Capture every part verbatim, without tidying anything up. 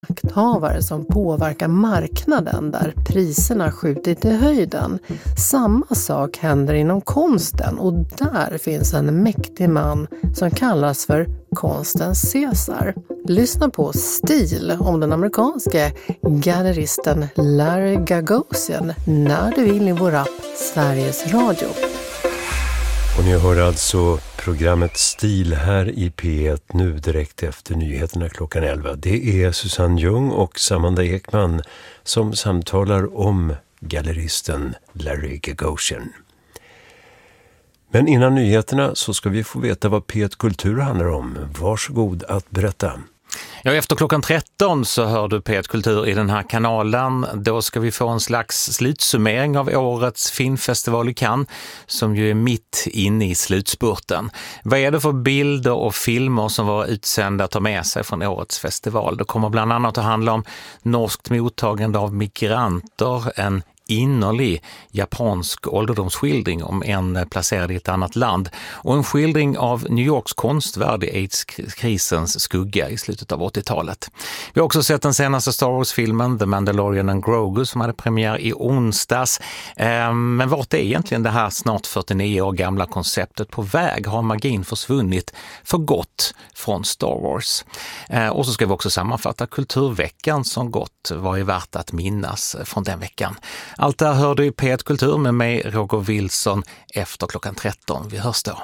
makthavare som påverkar marknaden där priserna skjutit i höjden. Samma sak händer inom konsten och där finns en mäktig man som kallas för konstens Caesar. Lyssna på Stil om den amerikanske galleristen Larry Gagosian när du vill i vår app Sveriges Radio. Och ni hör alltså programmet Stil här i P ett nu direkt efter nyheterna klockan elva. Det är Susanne Ljung och Samanda Ekman som samtalar om galleristen Larry Gagosian. Men innan nyheterna så ska vi få veta vad P ett Kultur handlar om. Varsågod att berätta. Ja, efter klockan tretton så hör du P ett Kultur i den här kanalen. Då ska vi få en slags slutsummering av årets filmfestival i Cannes som ju är mitt inne i slutspurten. Vad är det för bilder och filmer som var utsända att ta med sig från årets festival? Det kommer bland annat att handla om norskt mottagande av migranter, en innerlig japansk ålderdomsskildring om en placerad i ett annat land och en skildring av New Yorks konstvärld i AIDS-krisens skugga i slutet av åttiotalet. Vi har också sett den senaste Star Wars-filmen The Mandalorian and Grogu som hade premiär i onsdags. Men vart är egentligen det här snart fyrtionio år gamla konceptet på väg? Har magin försvunnit för gott från Star Wars? Och så ska vi också sammanfatta kulturveckan som gott. Vad är värt att minnas från den veckan? Allt det här hör du i P ett Kultur med mig, Roger Wilson, efter klockan tretton. Vi hörs då.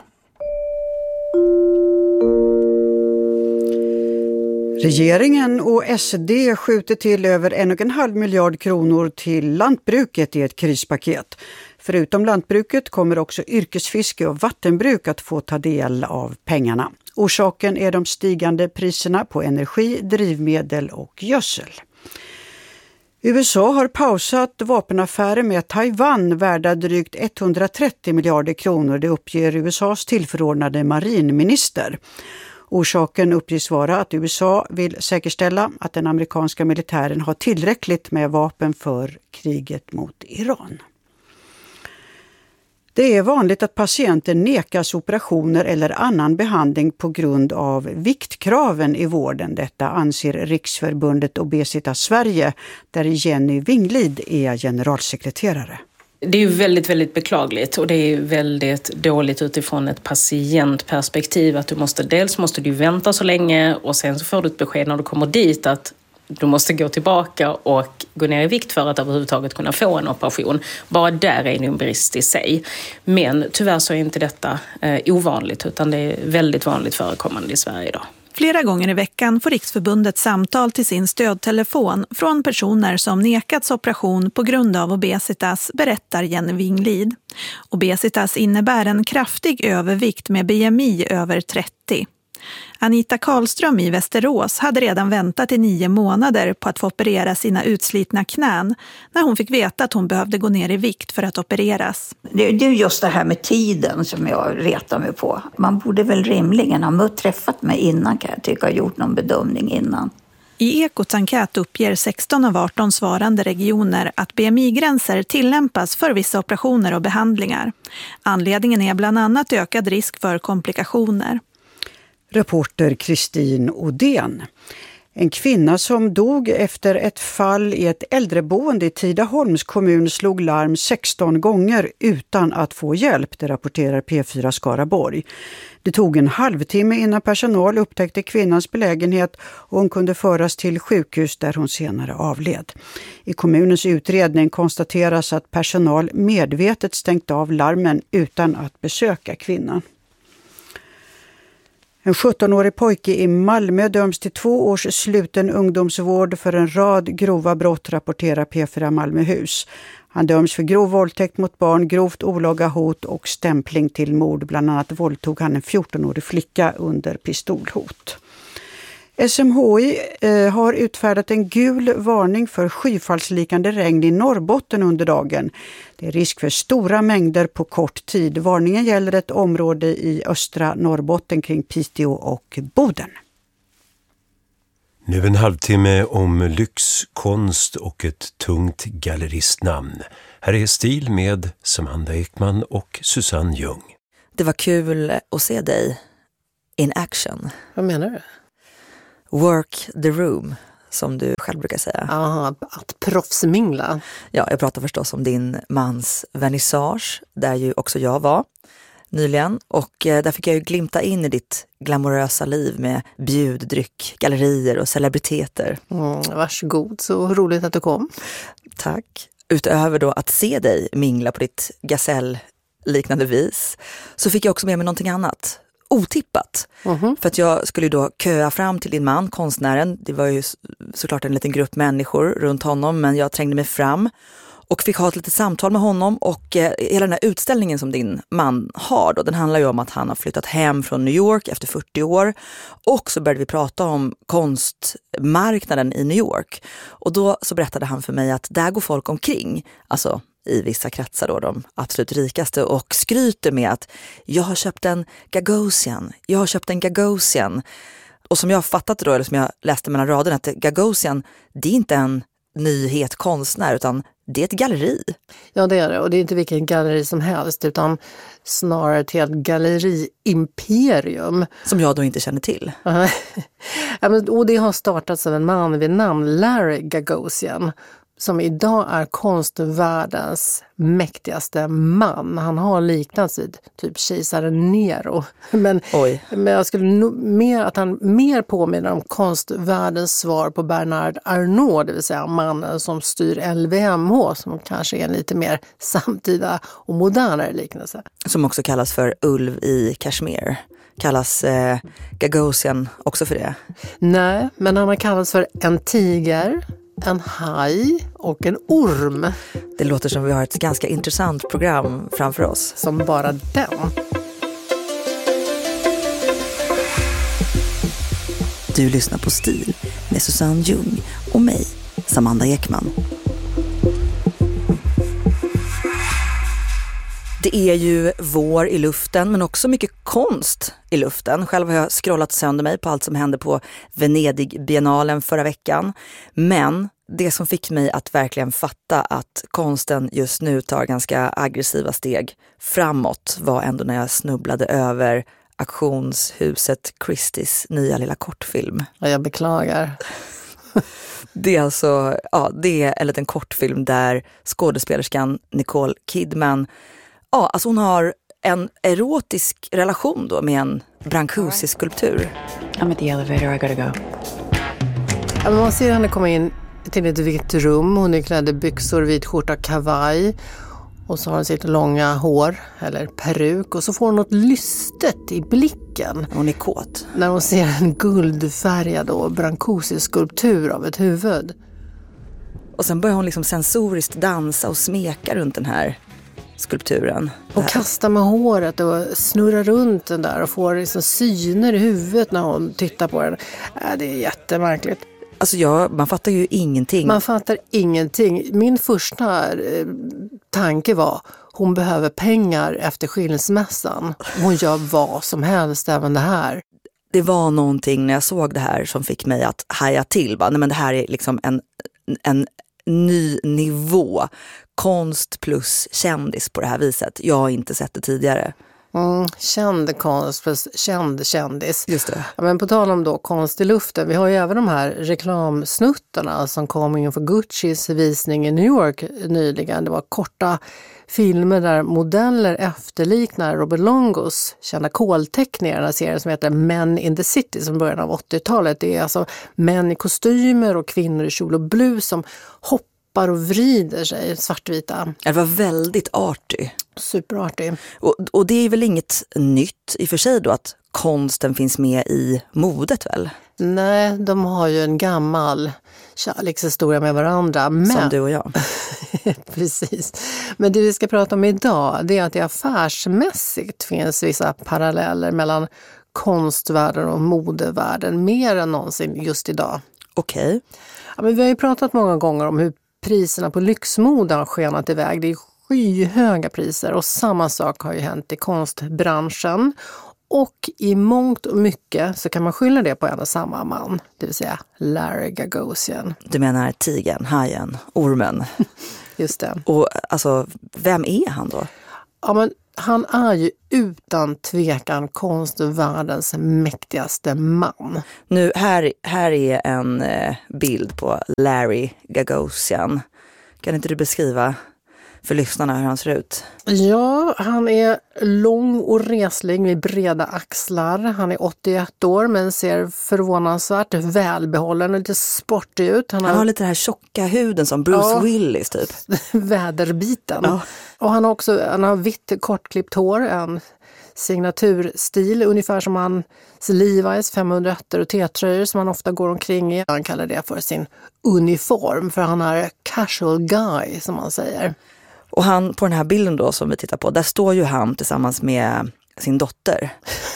Regeringen och S D skjuter till över en och en halv miljard kronor till lantbruket i ett krispaket. Förutom lantbruket kommer också yrkesfiske och vattenbruk att få ta del av pengarna. Orsaken är de stigande priserna på energi, drivmedel och gödsel. U S A har pausat vapenaffärer med Taiwan värda drygt etthundratrettio miljarder kronor, det uppger U S A:s tillförordnade marinminister. Orsaken uppges vara att U S A vill säkerställa att den amerikanska militären har tillräckligt med vapen för kriget mot Iran. Det är vanligt att patienter nekas operationer eller annan behandling på grund av viktkraven i vården. Detta anser Riksförbundet Obesitas Sverige, där Jenny Winglid är generalsekreterare. Det är ju väldigt, väldigt beklagligt och det är väldigt dåligt utifrån ett patientperspektiv att du måste, dels måste du vänta så länge och sen så får du ett besked när du kommer dit att du måste gå tillbaka och gå ner i vikt för att överhuvudtaget kunna få en operation. Bara där är det en brist i sig. Men tyvärr så är inte detta eh, ovanligt utan det är väldigt vanligt förekommande i Sverige idag. Flera gånger i veckan får Riksförbundet samtal till sin stödtelefon från personer som nekats operation på grund av obesitas, berättar Jenny Winglid. Obesitas innebär en kraftig övervikt med B M I över trettio. Anita Karlström i Västerås hade redan väntat i nio månader på att få operera sina utslitna knän när hon fick veta att hon behövde gå ner i vikt för att opereras. Det är just det här med tiden som jag retar mig på. Man borde väl rimligen ha träffat mig innan, kan jag tycka, och gjort någon bedömning innan. I Ekots enkät uppger sexton av arton svarande regioner att B M I-gränser tillämpas för vissa operationer och behandlingar. Anledningen är bland annat ökad risk för komplikationer. Reporter Kristin Odén. En kvinna som dog efter ett fall i ett äldreboende i Tidaholms kommun slog larm sexton gånger utan att få hjälp, det rapporterar P fyra Skaraborg. Det tog en halvtimme innan personal upptäckte kvinnans belägenhet och hon kunde föras till sjukhus där hon senare avled. I kommunens utredning konstateras att personal medvetet stängt av larmen utan att besöka kvinnan. En sjuttonårig pojke i Malmö döms till två års sluten ungdomsvård för en rad grova brott, rapporterar P fyra Malmöhus. Han döms för grov våldtäkt mot barn, grovt olaga hot och stämpling till mord. Bland annat våldtog han en fjortonårig flicka under pistolhot. S M H I eh, har utfärdat en gul varning för skyfallsliknande regn i Norrbotten under dagen. Det är risk för stora mängder på kort tid. Varningen gäller ett område i östra Norrbotten kring Piteå och Boden. Nu en halvtimme om lyx, konst och ett tungt galleristnamn. Här är Stil med Samanda Ekman och Susanne Ljung. Det var kul att se dig in action. Vad menar du? Work the room, som du själv brukar säga. Aha, att proffsmingla. Ja, jag pratar förstås om din mans vernissage, där ju också jag var nyligen. Och eh, där fick jag ju glimta in i ditt glamorösa liv med bjuddryck, gallerier och celebriteter. Mm, varsågod, så roligt att du kom. Tack. Utöver då att se dig mingla på ditt gasell-liknande vis, så fick jag också med mig någonting annat. Otippat. Mm-hmm. För att jag skulle då köa fram till din man, konstnären. Det var ju såklart en liten grupp människor runt honom, men jag trängde mig fram och fick ha ett litet samtal med honom. Och eh, hela den här utställningen som din man har då, den handlar ju om att han har flyttat hem från New York efter fyrtio år. Och så började vi prata om konstmarknaden i New York. Och då så berättade han för mig att där går folk omkring, alltså i vissa kretsar då, de absolut rikaste, och skryter med att jag har köpt en Gagosian, jag har köpt en Gagosian. Och som jag har fattat det då, eller som jag läste mellan raderna, att Gagosian, det är inte en nyhet konstnär, utan det är ett galleri. Ja, det är det. Och det är inte vilken galleri som helst, utan snarare ett helt galleriimperium. Som jag då inte känner till. Ja, men, och det har startats av en man vid namn Larry Gagosian, som idag är konstvärldens mäktigaste man. Han har liknats vid typ kejsaren Nero. Men, men jag skulle no, mer, att han mer påminner om konstvärldens svar på Bernard Arnault, det vill säga mannen som styr L V M H, som kanske är en lite mer samtida och modernare liknelse. Som också kallas för ulv i Kashmir. Kallas eh, Gagosian också för det? Nej, men han har kallats för en tiger, en haj och en orm. Det låter som vi har ett ganska intressant program framför oss. Som bara den. Du lyssnar på Stil med Susanne Ljung och mig, Samanda Ekman. Det är ju vår i luften, men också mycket konst i luften. Själv har jag scrollat sönder mig på allt som hände på Venedig-biennalen förra veckan. Men det som fick mig att verkligen fatta att konsten just nu tar ganska aggressiva steg framåt var ändå när jag snubblade över auktionshuset Christie's nya lilla kortfilm. Ja, jag beklagar. Det är alltså ja, det är en liten kortfilm där skådespelerskan Nicole Kidman, ja, alltså hon har en erotisk relation då med en Brancusi-skulptur. I'm at the elevator, I gotta go. Ja, man ser henne komma in till ett vitt rum. Hon är klädd i byxor, vit skjorta, kavaj. Och så har hon sitt långa hår, eller peruk. Och så får hon något lystet i blicken. Hon är kåt. När hon ser en guldfärgad och Brancusi-skulptur av ett huvud. Och sen börjar hon liksom sensoriskt dansa och smeka runt den här skulpturen. Hon kastar med håret och snurrar runt den där och får liksom syner i huvudet när hon tittar på den. Äh, det är jättemärkligt. Alltså ja, man fattar ju ingenting. Man fattar ingenting. Min första eh, tanke var, hon behöver pengar efter skilsmässan. Hon gör vad som helst, även det här. Det var någonting när jag såg det här som fick mig att haja till. Va? Nej, men det här är liksom en, en ny nivå. Konst plus kändis på det här viset. Jag har inte sett det tidigare. Mm, känd konst plus känd kändis. Just det. Ja, men på tal om då konst i luften, vi har ju även de här reklamsnuttarna som kom inför Guccis visning i New York nyligen. Det var korta filmer där modeller efterliknar Robert Longos kända kolteckningar, den här serien som heter Men in the City som början av åttiotalet. Det är alltså män i kostymer och kvinnor i kjol och blus som hoppar och vrider sig, svartvita. Det var väldigt artig. Superartig. Och, och det är väl inget nytt i och för sig då att konsten finns med i modet väl? Nej, de har ju en gammal kärlekshistoria med varandra. Men... Som du och jag. Precis. Men det vi ska prata om idag, det är att det affärsmässigt finns vissa paralleller mellan konstvärlden och modevärlden mer än någonsin just idag. Okej. Okay. Ja, men vi har ju pratat många gånger om hur priserna på lyxmode har skenat iväg. Det är skyhöga priser och samma sak har ju hänt i konstbranschen. Och i mångt och mycket så kan man skylla det på en och samma man, det vill säga Larry Gagosian. Du menar tigern, hajen, ormen? Just det. Och alltså, vem är han då? Ja, men Han är ju utan tvekan konstvärldens mäktigaste man. Nu, här, här är en eh, bild på Larry Gagosian. Kan inte du beskriva för lyssnarna hur han ser ut? Ja, han är lång och reslig med breda axlar. Han är åttioett år men ser förvånansvärt välbehållen och lite sportig ut. Han har, han har lite den här tjocka huden som Bruce ja, Willis typ. Väderbiten. Ja. Och han har också han har vitt kortklippt hår, en signaturstil ungefär som hans Levi's femhundraett och T-tröjor som han ofta går omkring i. Han kallar det för sin uniform för han är casual guy som man säger. Och han på den här bilden då som vi tittar på, där står ju han tillsammans med sin dotter.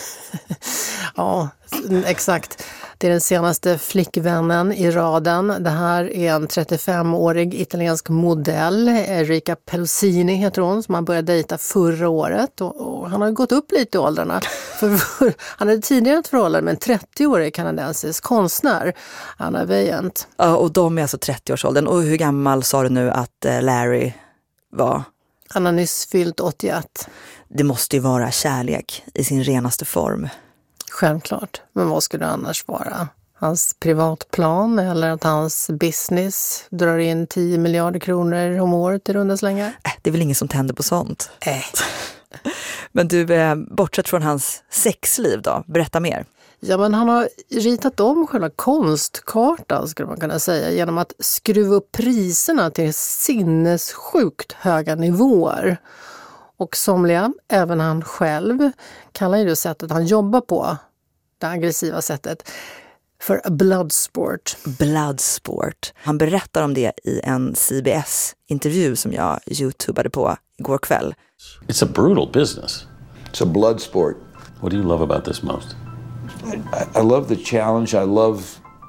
Ja, exakt. Det är den senaste flickvännen i raden. Det här är en trettiofemårig italiensk modell. Erika Pelosini heter hon, som han började dejta förra året. Och, och han har gått upp lite i åldrarna. För, för, han hade tidigare ett förhållande med en trettioårig kanadensisk konstnär, Anna Vejent. Ja, och de är alltså trettioårsåldern. Och hur gammal sa du nu att Larry var? Han har nyss fyllt åttioett. Det måste ju vara kärlek i sin renaste form. Självklart. Men vad skulle det annars vara? Hans privatplan eller att hans business drar in tio miljarder kronor om året i runda slängar? Äh, det är väl ingen som tänder på sånt. Äh. Men du, eh, bortsett från hans sexliv då, berätta mer. Ja, men han har ritat om själva konstkartan skulle man kunna säga genom att skruva upp priserna till sinnessjukt höga nivåer. Och somliga, även han själv, kallar ju det sättet han jobbar på, det aggressiva sättet, för bloodsport. Bloodsport. Han berättar om det i en C B S-intervju som jag youtubade på igår kväll. It's a brutal business. It's a bloodsport. What do you love about this most? I, I love the challenge. I love,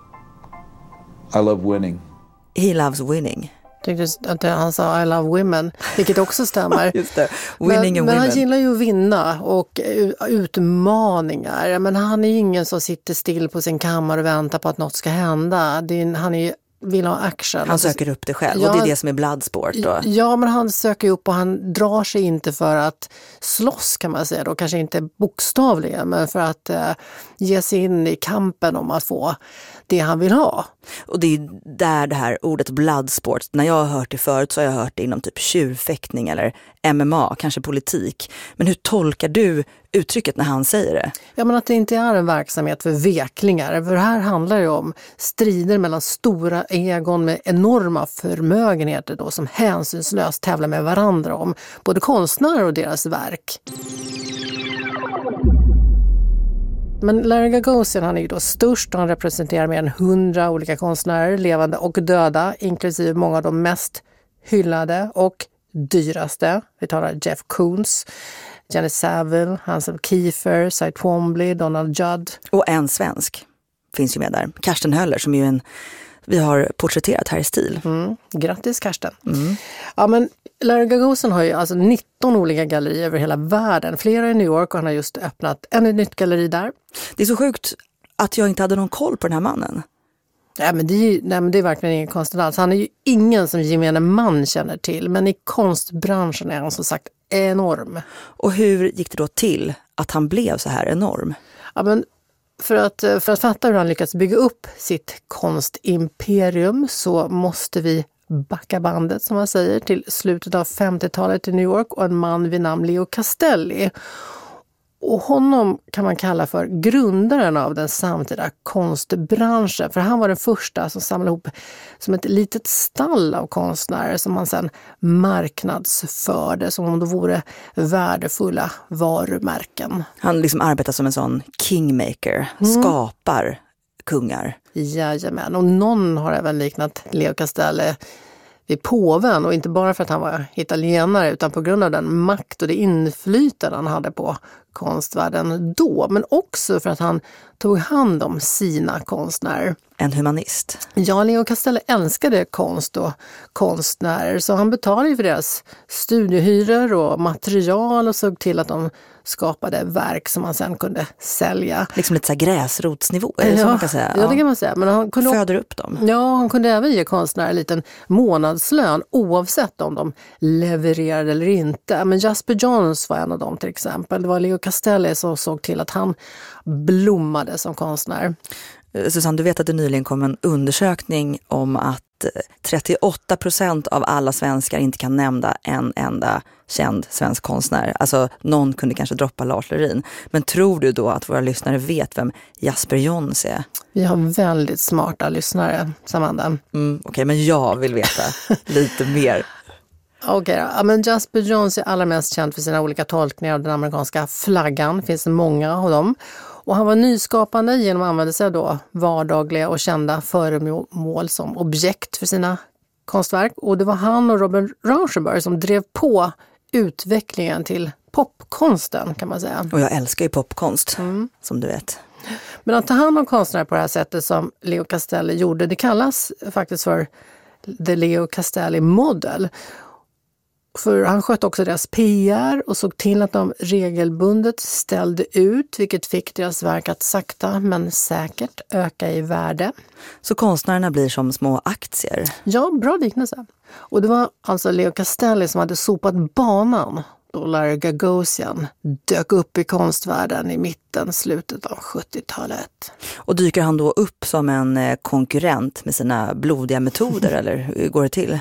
I love winning. He loves winning. Tyckte att han sa I love women, vilket också stämmer. Just det. Winning men, men han gillar ju att vinna och utmaningar. Men han är ju ingen som sitter still på sin kammare och väntar på att något ska hända. Det är, han är, vill ha action. Han söker upp det själv, ja, och det är det som är bloodsport då. Ja, men han söker upp och han drar sig inte för att slåss kan man säga då. Kanske inte bokstavligen, men för att eh, ge sig in i kampen om att få det han vill ha. Och det är där det här ordet bloodsport, när jag har hört det förut så har jag hört det inom typ tjurfäktning eller M M A, kanske politik. Men hur tolkar du uttrycket när han säger det? Ja, men att det inte är en verksamhet för veklingar. För det här handlar ju om strider mellan stora egon med enorma förmögenheter då, som hänsynslöst tävlar med varandra om både konstnärer och deras verk. Men Larry Gagosian, han är ju då störst och han representerar mer än hundra olika konstnärer, levande och döda, inklusive många av de mest hyllade och dyraste. Vi talar Jeff Koons, Jenny Saville, Hansel Kiefer, Cy Twombly, Donald Judd. Och en svensk finns ju med där, Karsten Höller, som ju en vi har porträtterat här i stil. Mm. Grattis Karsten. Mm. Ja, men Larry Gagosian har ju alltså nitton olika gallerier över hela världen. Flera i New York och han har just öppnat en nytt galleri där. Det är så sjukt att jag inte hade någon koll på den här mannen. Ja, men det är ju, nej, men det är verkligen ingen konstigt alls. Han är ju ingen som gemene man känner till. Men i konstbranschen är han som sagt enorm. Och hur gick det då till att han blev så här enorm? Ja, men För att, för att fatta hur han lyckats bygga upp sitt konstimperium så måste vi backa bandet, som man säger, till slutet av femtiotalet i New York och en man vid namn Leo Castelli. Och honom kan man kalla för grundaren av den samtida konstbranschen. För han var den första som samlade ihop som ett litet stall av konstnärer som man sedan marknadsförde som om det vore värdefulla varumärken. Han liksom arbetar som en sån kingmaker, mm. skapar kungar. Jajamän, och någon har även liknat Leo Castelli vid påven, och inte bara för att han var italienare utan på grund av den makt och det inflytande han hade på konstvärlden då, men också för att han tog hand om sina konstnärer. En humanist. Ja, Leo Castelli älskade konst och konstnärer, så han betalade för deras studiehyror och material och såg till att de skapade verk som man sen kunde sälja. Liksom lite så här gräsrotsnivå, är det ja, så man kan säga? Ja, det kan man säga. Men han kunde, föder upp dem. Ja, han kunde även ge konstnärer en liten månadslön oavsett om de levererade eller inte. Men Jasper Johns var en av dem till exempel. Det var Leo Castelli som såg till att han blommade som konstnär. Susanne, du vet att det nyligen kom en undersökning om att trettioåtta procent av alla svenskar inte kan nämna en enda känd svensk konstnär. Alltså någon kunde kanske droppa Lars Lerin. Men tror du då att våra lyssnare vet vem Jasper Johns är? Vi har väldigt smarta lyssnare, Samanda. Mm, Okej, okay, men jag vill veta lite mer. Okej, okay, ja, men Jasper Johns är allra mest känd för sina olika tolkningar av den amerikanska flaggan. Det finns många av dem. Och han var nyskapande genom att använda sig av då vardagliga och kända föremål som objekt för sina konstverk. Och det var han och Robert Rauschenberg som drev på utvecklingen till popkonsten, kan man säga. Och jag älskar ju popkonst, mm. som du vet. Men att ta hand om konstnärer på det här sättet som Leo Castelli gjorde, det kallas faktiskt för The Leo Castelli Model. För han sköt också deras P R och såg till att de regelbundet ställde ut, vilket fick deras verk att sakta men säkert öka i värde. Så konstnärerna blir som små aktier? Ja, bra liknelse. Och det var alltså Leo Castelli som hade sopat banan då Larry Gagosian dök upp i konstvärlden i mitten, slutet av sjuttiotalet. Och dyker han då upp som en konkurrent med sina blodiga metoder, eller hur går det till?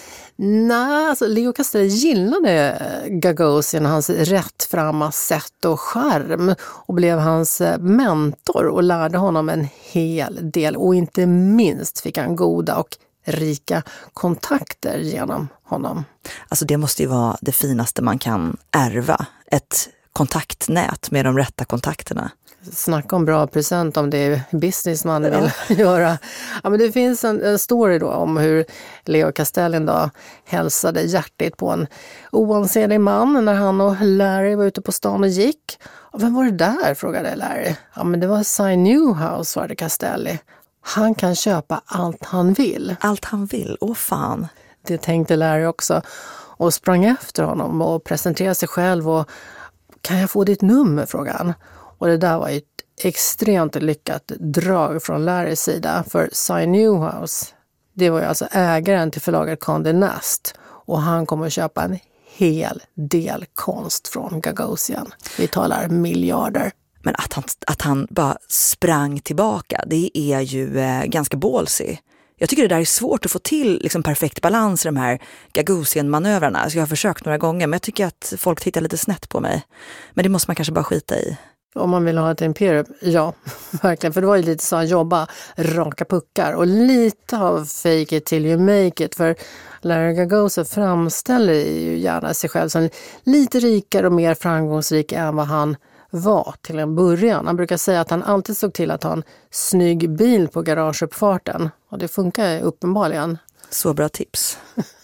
Nej, alltså Leo Castelli gillade Gagosian och hans rättframma sätt och charm och blev hans mentor och lärde honom en hel del. Och inte minst fick han goda och rika kontakter genom honom. Alltså det måste ju vara det finaste man kan ärva. Ett kontaktnät med de rätta kontakterna. Snacka om bra present om det är business man vill ja. göra. Ja, men det finns en, en story då om hur Leo Castelli då hälsade hjärtigt på en oansenlig man när han och Larry var ute på stan och gick. Och vem var det där, frågade Larry. Ja, men det var Cy Newhouse, svarade Castelli. Han kan köpa allt han vill. Allt han vill? Åh fan. Det tänkte Larry också och sprang efter honom och presenterade sig själv och kan jag få ditt nummer, frågade han. Och det där var ett extremt lyckat drag från Larrys sida, för Cy Newhouse, det var ju alltså ägaren till förlaget Condé Nast och han kommer att köpa en hel del konst från Gagosian. Vi talar miljarder. Men att han, att han bara sprang tillbaka, det är ju eh, ganska ballsy. Jag tycker det där är svårt att få till liksom, perfekt balans i de här Gagosian-manövrarna. Alltså, jag har försökt några gånger, men jag tycker att folk tittar lite snett på mig. Men det måste man kanske bara skita i. Om man vill ha ett imperium, ja, verkligen. För det var ju lite så att jobba raka puckar. Och lite av fake it till you make it. För Larry Gagosian framställer ju gärna sig själv som lite rikare och mer framgångsrik än vad han var till en början. Han brukar säga att han alltid såg till att ha en snygg bil på garageuppfarten. Och det funkar uppenbarligen. Så bra tips.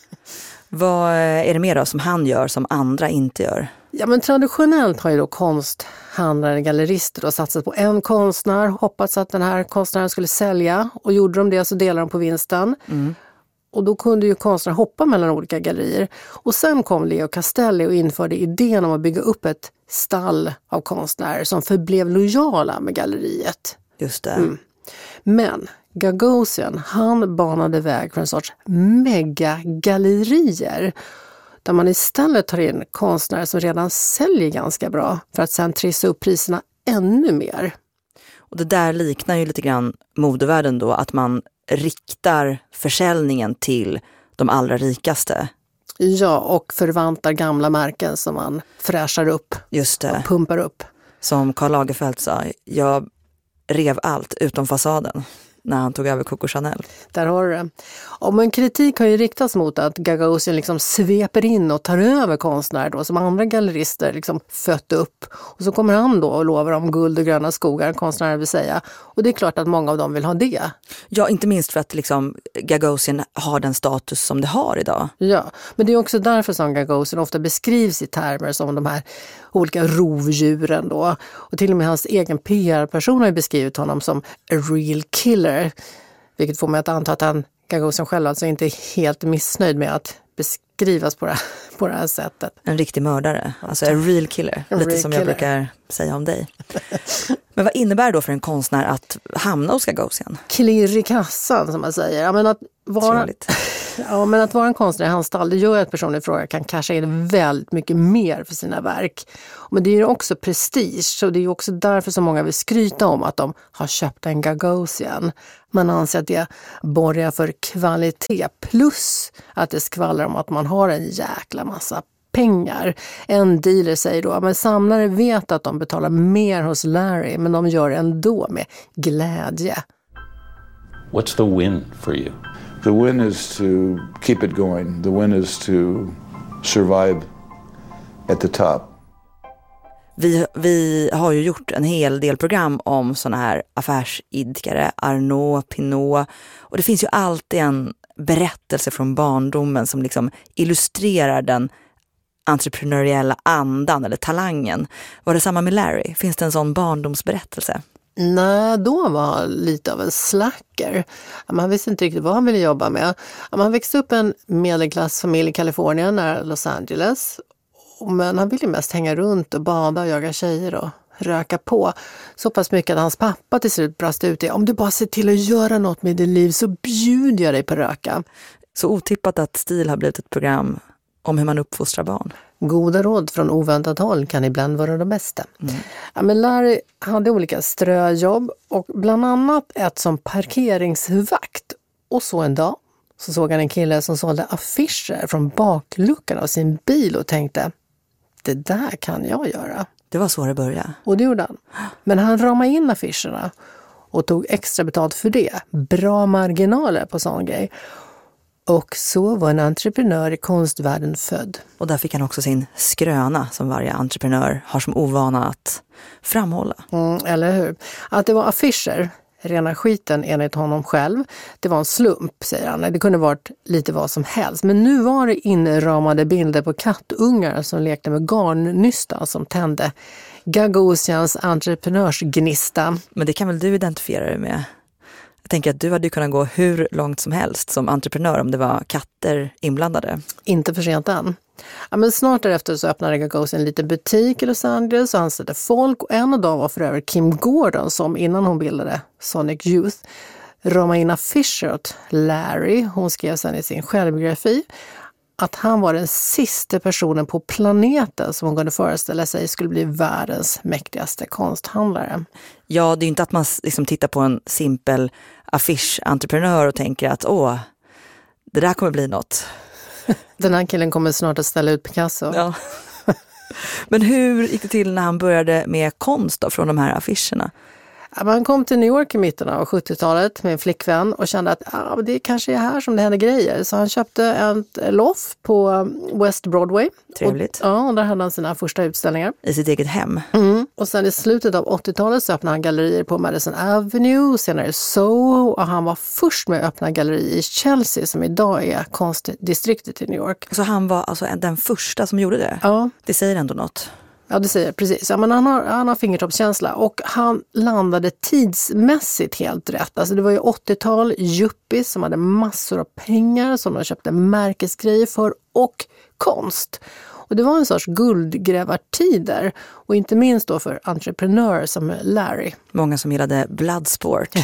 Vad är det mer då som han gör som andra inte gör? Ja, men traditionellt har ju då konsthandlare, gallerister och satsat på en konstnär, hoppats att den här konstnären skulle sälja, och gjorde de det så delar de på vinsten. Mm. Och då kunde ju konstnärer hoppa mellan olika gallerier. Och sen kom Leo Castelli och införde idén om att bygga upp ett stall av konstnärer som förblev lojala med galleriet. Just det. Mm. Men Gagosian, han banade väg för en sorts megagallerier där man istället tar in konstnärer som redan säljer ganska bra för att sen trissa upp priserna ännu mer. Och det där liknar ju lite grann modevärlden då, att man riktar försäljningen till de allra rikaste. Ja, och förvantar gamla märken som man fräschar upp. Just det. Och pumpar upp. Som Karl Lagerfeld sa, jag rev allt utom fasaden. när han tog över Coco Chanel. Där har du det. Och men kritik har ju riktats mot att Gagosian liksom sveper in och tar över konstnärer då, som andra gallerister liksom fött upp. Och så kommer han då och lovar om guld och gröna skogar, konstnärer vill säga. Och det är klart att många av dem vill ha det. Ja, inte minst för att liksom Gagosian har den status som det har idag. Ja, men det är också därför som Gagosian ofta beskrivs i termer som de här olika rovdjuren då. Och till och med hans egen P R-person har ju beskrivit honom som a real killer. Vilket får mig att anta att han, Gagosian själv, alltså inte är helt missnöjd med att beskrivas på det, på det här sättet. En riktig mördare, alltså en real killer. En lite real som killer. Jag brukar säga om dig. Men vad innebär det då för en konstnär att hamna hos Gagosian? Klirr i kassan, som man säger. Ja, men att vara, ja, men att vara en konstnär i hans stall, det gör att personen i fråga kan casha in väldigt mycket mer för sina verk. Men det är ju också prestige, så det är ju också därför så många vill skryta om att de har köpt en Gagosian. Man anser att det borgar för kvalitet, plus att det skvallrar om att man har en jäkla massa pengar. En dealer säger då, men samlare vet att de betalar mer hos Larry, men de gör ändå med glädje. What's the win for you? The win is to keep it going. The win is to survive at the top. Vi, vi har ju gjort en hel del program om såna här affärsidkare, Arnault, Pinault, och det finns ju alltid en berättelse från barndomen som liksom illustrerar den entreprenöriella andan eller talangen. Var det samma med Larry? Finns det en sån barndomsberättelse? Nej, då var han lite av en slacker. Man visste inte riktigt vad han ville jobba med. Han växte upp i en medelklassfamilj i Kalifornien nära Los Angeles. Men han ville mest hänga runt och bada och jaga tjejer och röka på. Så pass mycket att hans pappa till slut brast ut i: om du bara ser till att göra något med ditt liv så bjuder jag dig på röka. Så otippat att Stil har blivit ett program om hur man uppfostrar barn. Goda råd från oväntat håll kan ibland vara det bästa. Mm. Ja, men Larry hade olika ströjobb och bland annat ett som parkeringsvakt. Och så en dag så såg han en kille som sålde affischer från bakluckan av sin bil och tänkte: det där kan jag göra. Det var så det började. Och det gjorde han. Men han ramade in affischerna och tog extra betalt för det. Bra marginaler på sån grej. Och så var en entreprenör i konstvärlden född. Och där fick han också sin skröna som varje entreprenör har som ovana att framhålla. Mm, eller hur? Att det var affischer, rena skiten enligt honom själv. Det var en slump, säger han. Det kunde varit lite vad som helst. Men nu var det inramade bilder på kattungar som lekte med garnnystan som tände Gagosians entreprenörsgnista. Men det kan väl du identifiera dig med? Jag tänker att du hade kunnat gå hur långt som helst som entreprenör om det var katter inblandade. Inte för sent än. Ja, men snart därefter så öppnade Gagosian en liten butik i Los Angeles och anställde folk. Och en av dem var för övrigt Kim Gordon som innan hon bildade Sonic Youth ramade in affischer åt Larry. Hon skrev sedan i sin självbiografi att han var den sista personen på planeten som hon kunde föreställa sig skulle bli världens mäktigaste konsthandlare. Ja, det är ju inte att man liksom tittar på en simpel affischentreprenör och tänker att åh, det där kommer bli något. Den här killen kommer snart att ställa ut Picasso. Ja. Men hur gick det till när han började med konst då, från de här affischerna? Han kom till New York i mitten av sjuttiotalet med en flickvän och kände att ah, det kanske är här som det händer grejer. Så han köpte ett loft på West Broadway. Trevligt. Och, ja, och där hade han sina första utställningar. I sitt eget hem. Mm. Och sen i slutet av åttiotalet så öppnade han gallerier på Madison Avenue, senare i Soho. Och han var först med att öppna galleri i Chelsea som idag är konstdistriktet i New York. Så han var alltså den första som gjorde det? Ja. Det säger ändå något. Ja, det säger jag, precis. Ja, men han har, han har fingertoppskänsla och han landade tidsmässigt helt rätt. Alltså det var ju åttiotal yuppies som hade massor av pengar som de köpte märkesgrejer för och konst. Och det var en sorts guldgrävartider och inte minst då för entreprenörer som Larry. Många som gillade Bloodsport.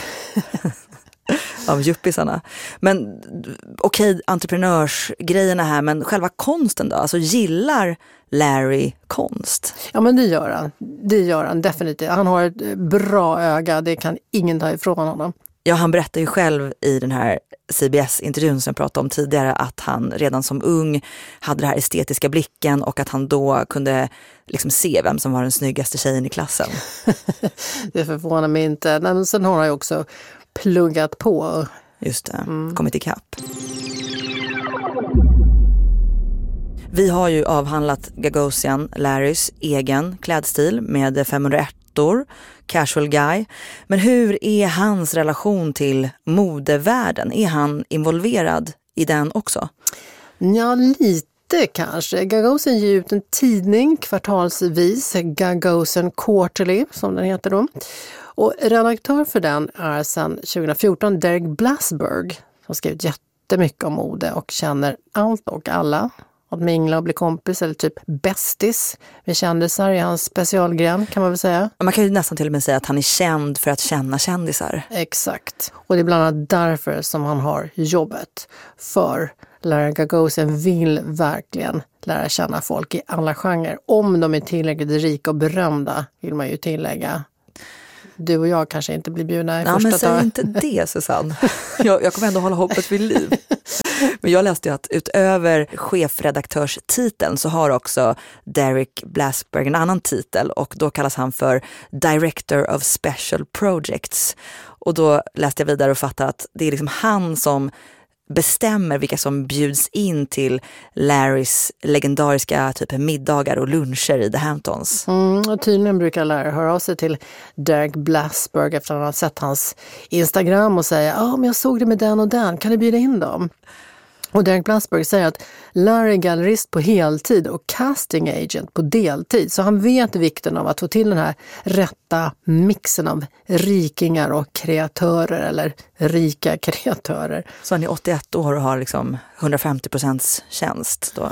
Av yuppisarna. Men okej, okay, entreprenörsgrejerna här, men själva konsten då? Alltså gillar Larry konst? Ja, men det gör han. Det gör han definitivt. Han har ett bra öga, det kan ingen ta ifrån honom. Ja, han berättar ju själv i den här C B S-intervjun som jag pratade om tidigare att han redan som ung hade den här estetiska blicken och att han då kunde liksom se vem som var den snyggaste tjejen i klassen. Det förvånar mig inte. Men sen har han ju också pluggat på. Just det, mm. kommit ikapp. Vi har ju avhandlat Gagosian, Larrys egen klädstil med femhundraett-or, casual guy. Men hur är hans relation till modevärlden? Är han involverad i den också? Ja, lite kanske. Gagosian ger ut en tidning kvartalsvis, Gagosian Quarterly som den heter då. Och redaktör för den är sedan tjugohundrafjorton Derek Blasberg som skrivit jättemycket om mode och känner allt och alla. Att mingla och bli kompis eller typ bästis med kändisar i hans specialgren kan man väl säga. Man kan ju nästan till och med säga att han är känd för att känna kändisar. Exakt. Och det är bland annat därför som han har jobbet. För Larry Gagosian vill verkligen lära känna folk i alla genrer. Om de är tillräckligt rika och berömda vill man ju tillägga. Du och jag kanske inte blir bjudna i ja, första men säg tag. inte det, Susanne. Jag, jag kommer ändå hålla hoppet vid liv. Men jag läste ju att utöver chefredaktörstiteln så har också Derek Blasberg en annan titel och då kallas han för Director of Special Projects. Och då läste jag vidare och fattade att det är liksom han som bestämmer vilka som bjuds in till Larrys legendariska typ middagar och luncher i The Hamptons. Mm, och tydligen brukar Larry höra av sig till Derek Blasberg efter att han har sett hans Instagram och säga ja, ah, men jag såg det med den och den, kan du bjuda in dem? Och Derek Blasberg säger att Larry är gallerist på heltid och casting agent på deltid. Så han vet vikten av att få till den här rätta mixen av rikingar och kreatörer eller rika kreatörer. Så han är åttioett år och har liksom hundrafemtio procents tjänst då.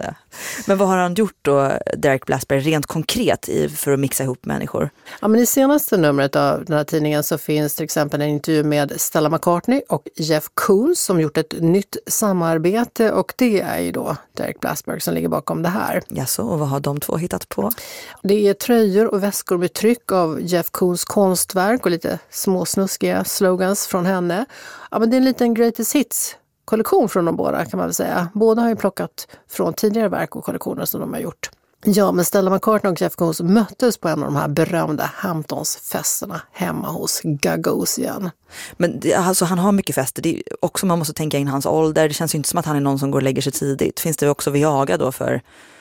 Men vad har han gjort då, Derek Blasberg, rent konkret i, för att mixa ihop människor? Ja, men i senaste numret av den här tidningen så finns till exempel en intervju med Stella McCartney och Jeff Koons som gjort ett nytt samarbete och det är ju då Derek Blasberg som ligger bakom det här. Jaså, och vad har de två hittat på? Det är tröjor och väskor med tryck av Jeff Koons konstverk och lite småsnuskiga slogans från henne. Ja, men det är en liten greatest hits kollektion från de båda kan man väl säga. Båda har ju plockat från tidigare verk och kollektioner som de har gjort. Ja, men Stella McCartney och Jeff Koons möttes på en av de här berömda Hamptons-festerna hemma hos Gagosian. Men det, alltså, han har mycket fester. Det är också, man måste tänka in hans ålder. Det känns ju inte som att han är någon som går och lägger sig tidigt. Finns det också Viaga då för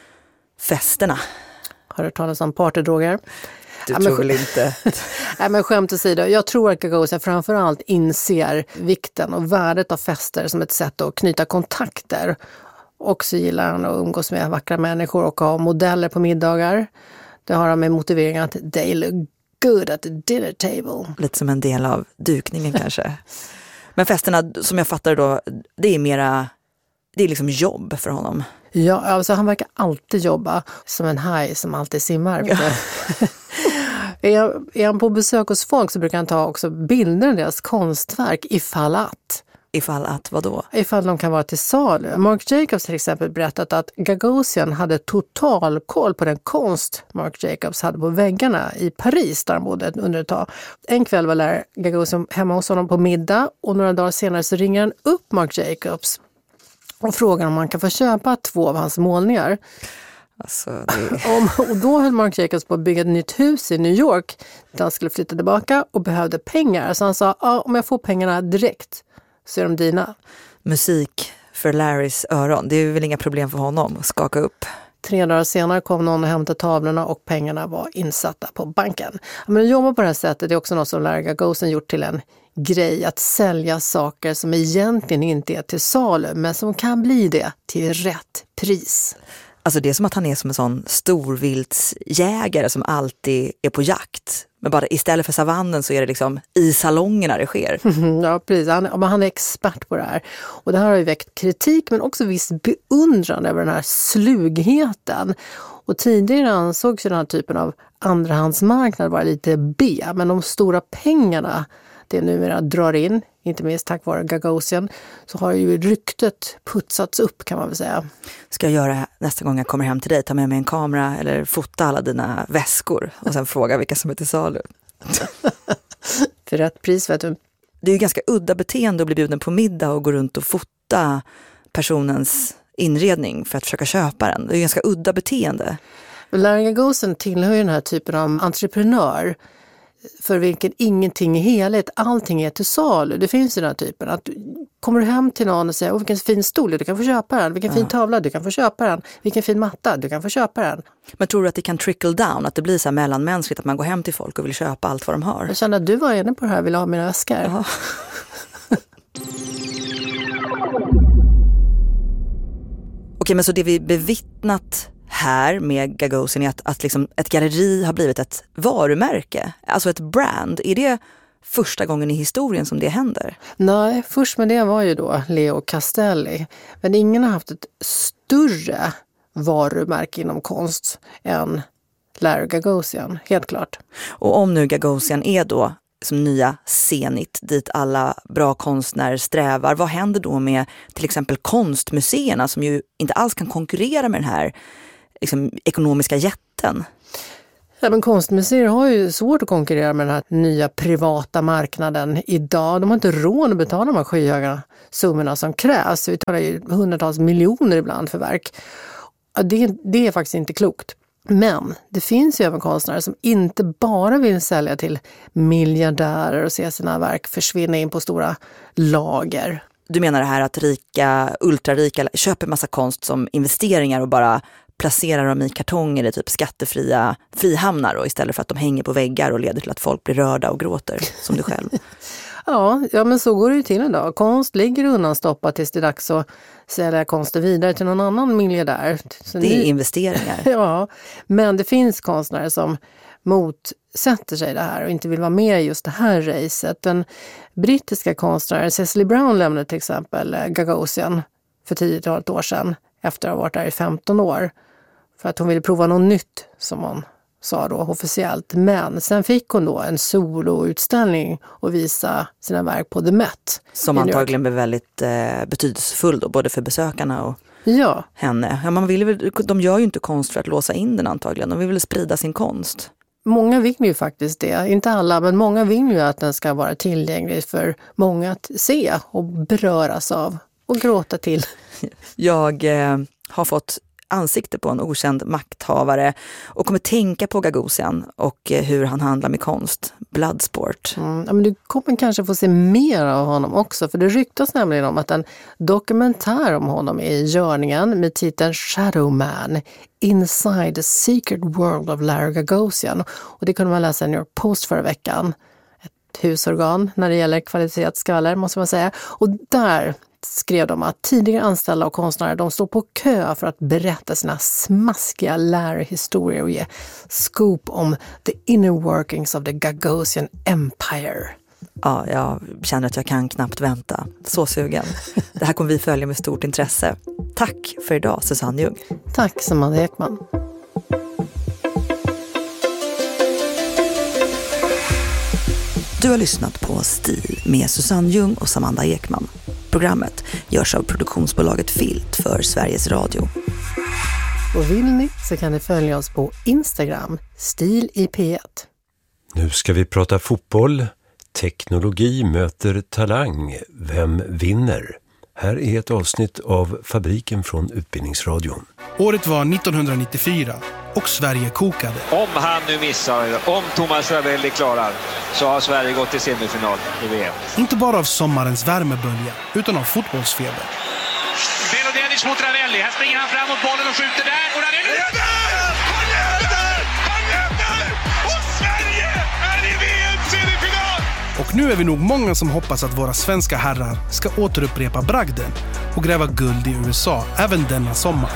festerna? Har du talat om partydroger? Du ja, tror men, väl inte? Nej, men skämt åsido. Jag tror att Gagosian framförallt inser vikten och värdet av fester som ett sätt att knyta kontakter. Och så gillar han att umgås med vackra människor och ha modeller på middagar. Det har han med motiveringen att they look good at the dinner table. Lite som en del av dukningen kanske. Men festerna som jag fattar då, det är mera, det är liksom jobb för honom. Ja, alltså han verkar alltid jobba som en haj som alltid simmar. Ja. är, är han på besök hos folk så brukar han ta också bilder av deras konstverk ifall att. Ifall att, vadå? Ifall de kan vara till salu. Marc Jacobs till exempel berättat att Gagosian hade total koll på den konst Marc Jacobs hade på väggarna i Paris där han bodde under ett tag. En kväll var Larry Gagosian hemma hos honom på middag och några dagar senare så ringer han upp Marc Jacobs och frågar om man kan få köpa två av hans målningar. Alltså, det... om, och då höll Marc Jacobs på att bygga ett nytt hus i New York där han skulle flytta tillbaka och behövde pengar. Så han sa, ah, om jag får pengarna direkt så är de dina. Musik för Larrys öron, det är väl inga problem för honom att skaka upp. Tre dagar senare kom någon och hämtade tavlorna och pengarna var insatta på banken. Men att jobba på det här sättet är också något som Larry Gagosian gjort till en grej. Att sälja saker som egentligen inte är till salu men som kan bli det till rätt pris. Alltså det är som att han är som en sån storviltsjägare som alltid är på jakt. Men bara istället för savannen så är det liksom i salongerna det sker. Ja, precis. Han, han är expert på det här. Och det här har ju väckt kritik men också viss beundran över den här slugheten. Och tidigare ansågs ju den här typen av andrahandsmarknad vara lite B. Men de stora pengarna det numera drar in, inte minst tack vare Gagosian, så har ju ryktet putsats upp kan man väl säga. Ska jag göra nästa gång jag kommer hem till dig? Ta med mig en kamera eller fota alla dina väskor och sen fråga vilka som är till salu. För rätt pris vet du. Det är ju ganska udda beteende att bli bjuden på middag och gå runt och fota personens inredning för att försöka köpa den. Det är ju ganska udda beteende. Larry Gagosian tillhör ju den här typen av entreprenör för vilken ingenting är heligt, allting är till salu. Det finns ju den här typen att kommer du hem till någon och säger, åh vilken fin stol, du kan få köpa den, vilken ja. fin tavla, du kan få köpa den, vilken fin matta, du kan få köpa den. Men tror du att det kan trickle down, att det blir så här mellanmänskligt, att man går hem till folk och vill köpa allt vad de har? Jag känner att du var inne på det här, vill ha mina väskor. Ja. Okej, men så det vi bevittnat här med Gagosian är att, att liksom ett galleri har blivit ett varumärke, alltså ett brand. Är det första gången i historien som det händer? Nej, först med det var ju då Leo Castelli. Men ingen har haft ett större varumärke inom konst än Larry Gagosian, helt klart. Och om nu Gagosian är då som nya Zenit, dit alla bra konstnärer strävar, vad händer då med till exempel konstmuseerna som ju inte alls kan konkurrera med den här liksom, ekonomiska jätten? Ja, men konstmuseer har ju svårt att konkurrera med den här nya privata marknaden idag. De har inte råd att betala de här skyhöga summorna som krävs. Vi talar ju hundratals miljoner ibland för verk. Det, det är faktiskt inte klokt. Men det finns ju även konstnärer som inte bara vill sälja till miljardärer och se sina verk försvinna in på stora lager. Du menar det här att rika, ultrarika köper massa konst som investeringar och bara placerar dem i kartonger i typ skattefria frihamnar och istället för att de hänger på väggar och leder till att folk blir rörda och gråter, som du själv. ja, ja, men så går det ju till idag. Konst ligger undanstoppat tills det är dags att sälja konsten vidare till någon annan miljardär. Så det är nu... investeringar. ja, men det finns konstnärer som motsätter sig det här och inte vill vara med i just det här racet. Den brittiska konstnären Cecily Brown lämnade till exempel Gagosian för tiotalet år sedan efter att ha varit där i femton år. För att hon ville prova något nytt, som hon sa då officiellt. Men sen fick hon då en soloutställning och visa sina verk på The Met. Som antagligen blev väldigt eh, betydelsefull då, både för besökarna och ja. henne. Ja, man vill väl, de gör ju inte konst för att låsa in den antagligen. De vill väl sprida sin konst. Många vill ju faktiskt det. Inte alla, men många vill ju att den ska vara tillgänglig för många att se och beröras av och gråta till. Jag eh, har fått ansikte på en okänd makthavare och kommer tänka på Gagosian och eh, hur han handlar med konst. Bloodsport. Mm, ja, men du kommer kanske få se mer av honom också, för det ryktas nämligen om att en dokumentär om honom är i görningen med titeln Shadow Man, Inside the Secret World of Larry Gagosian. Och det kunde man läsa i New York Post förra veckan. Ett husorgan när det gäller kvalitetsskvaller, måste man säga. Och där skrev de att tidigare anställda och konstnärer, de står på kö för att berätta sina smaskiga Larry-historier och ge scoop om the inner workings of the Gagosian Empire. Ja, jag känner att jag kan knappt vänta. Så sugen. Det här kommer vi följa med stort intresse. Tack för idag, Susanne Ljung. Tack, Samantha Ekman. Du har lyssnat på Stil med Susanne Ljung och Samantha Ekman. Programmet görs av produktionsbolaget Filt för Sveriges Radio. Och vill ni så kan ni följa oss på Instagram, Stil i P ett. Nu ska vi prata fotboll. Teknologi möter talang. Vem vinner? Här är ett avsnitt av Fabriken från Utbildningsradion. Året var nittonhundranittiofyra och Sverige kokade. Om han nu missar, om Thomas Ravelli klarar, så har Sverige gått till semifinal i V M. Inte bara av sommarens värmebölja, utan av fotbollsfeber. Belodenic mot Ravelli. Här springer han fram mot bollen och skjuter där. Och Ravelli... Han räddar! Han räddar! Han räddar! Och Sverige är i V M-semifinal! Och nu är vi nog många som hoppas att våra svenska herrar ska återupprepa bragden och gräva guld i U S A även denna sommar.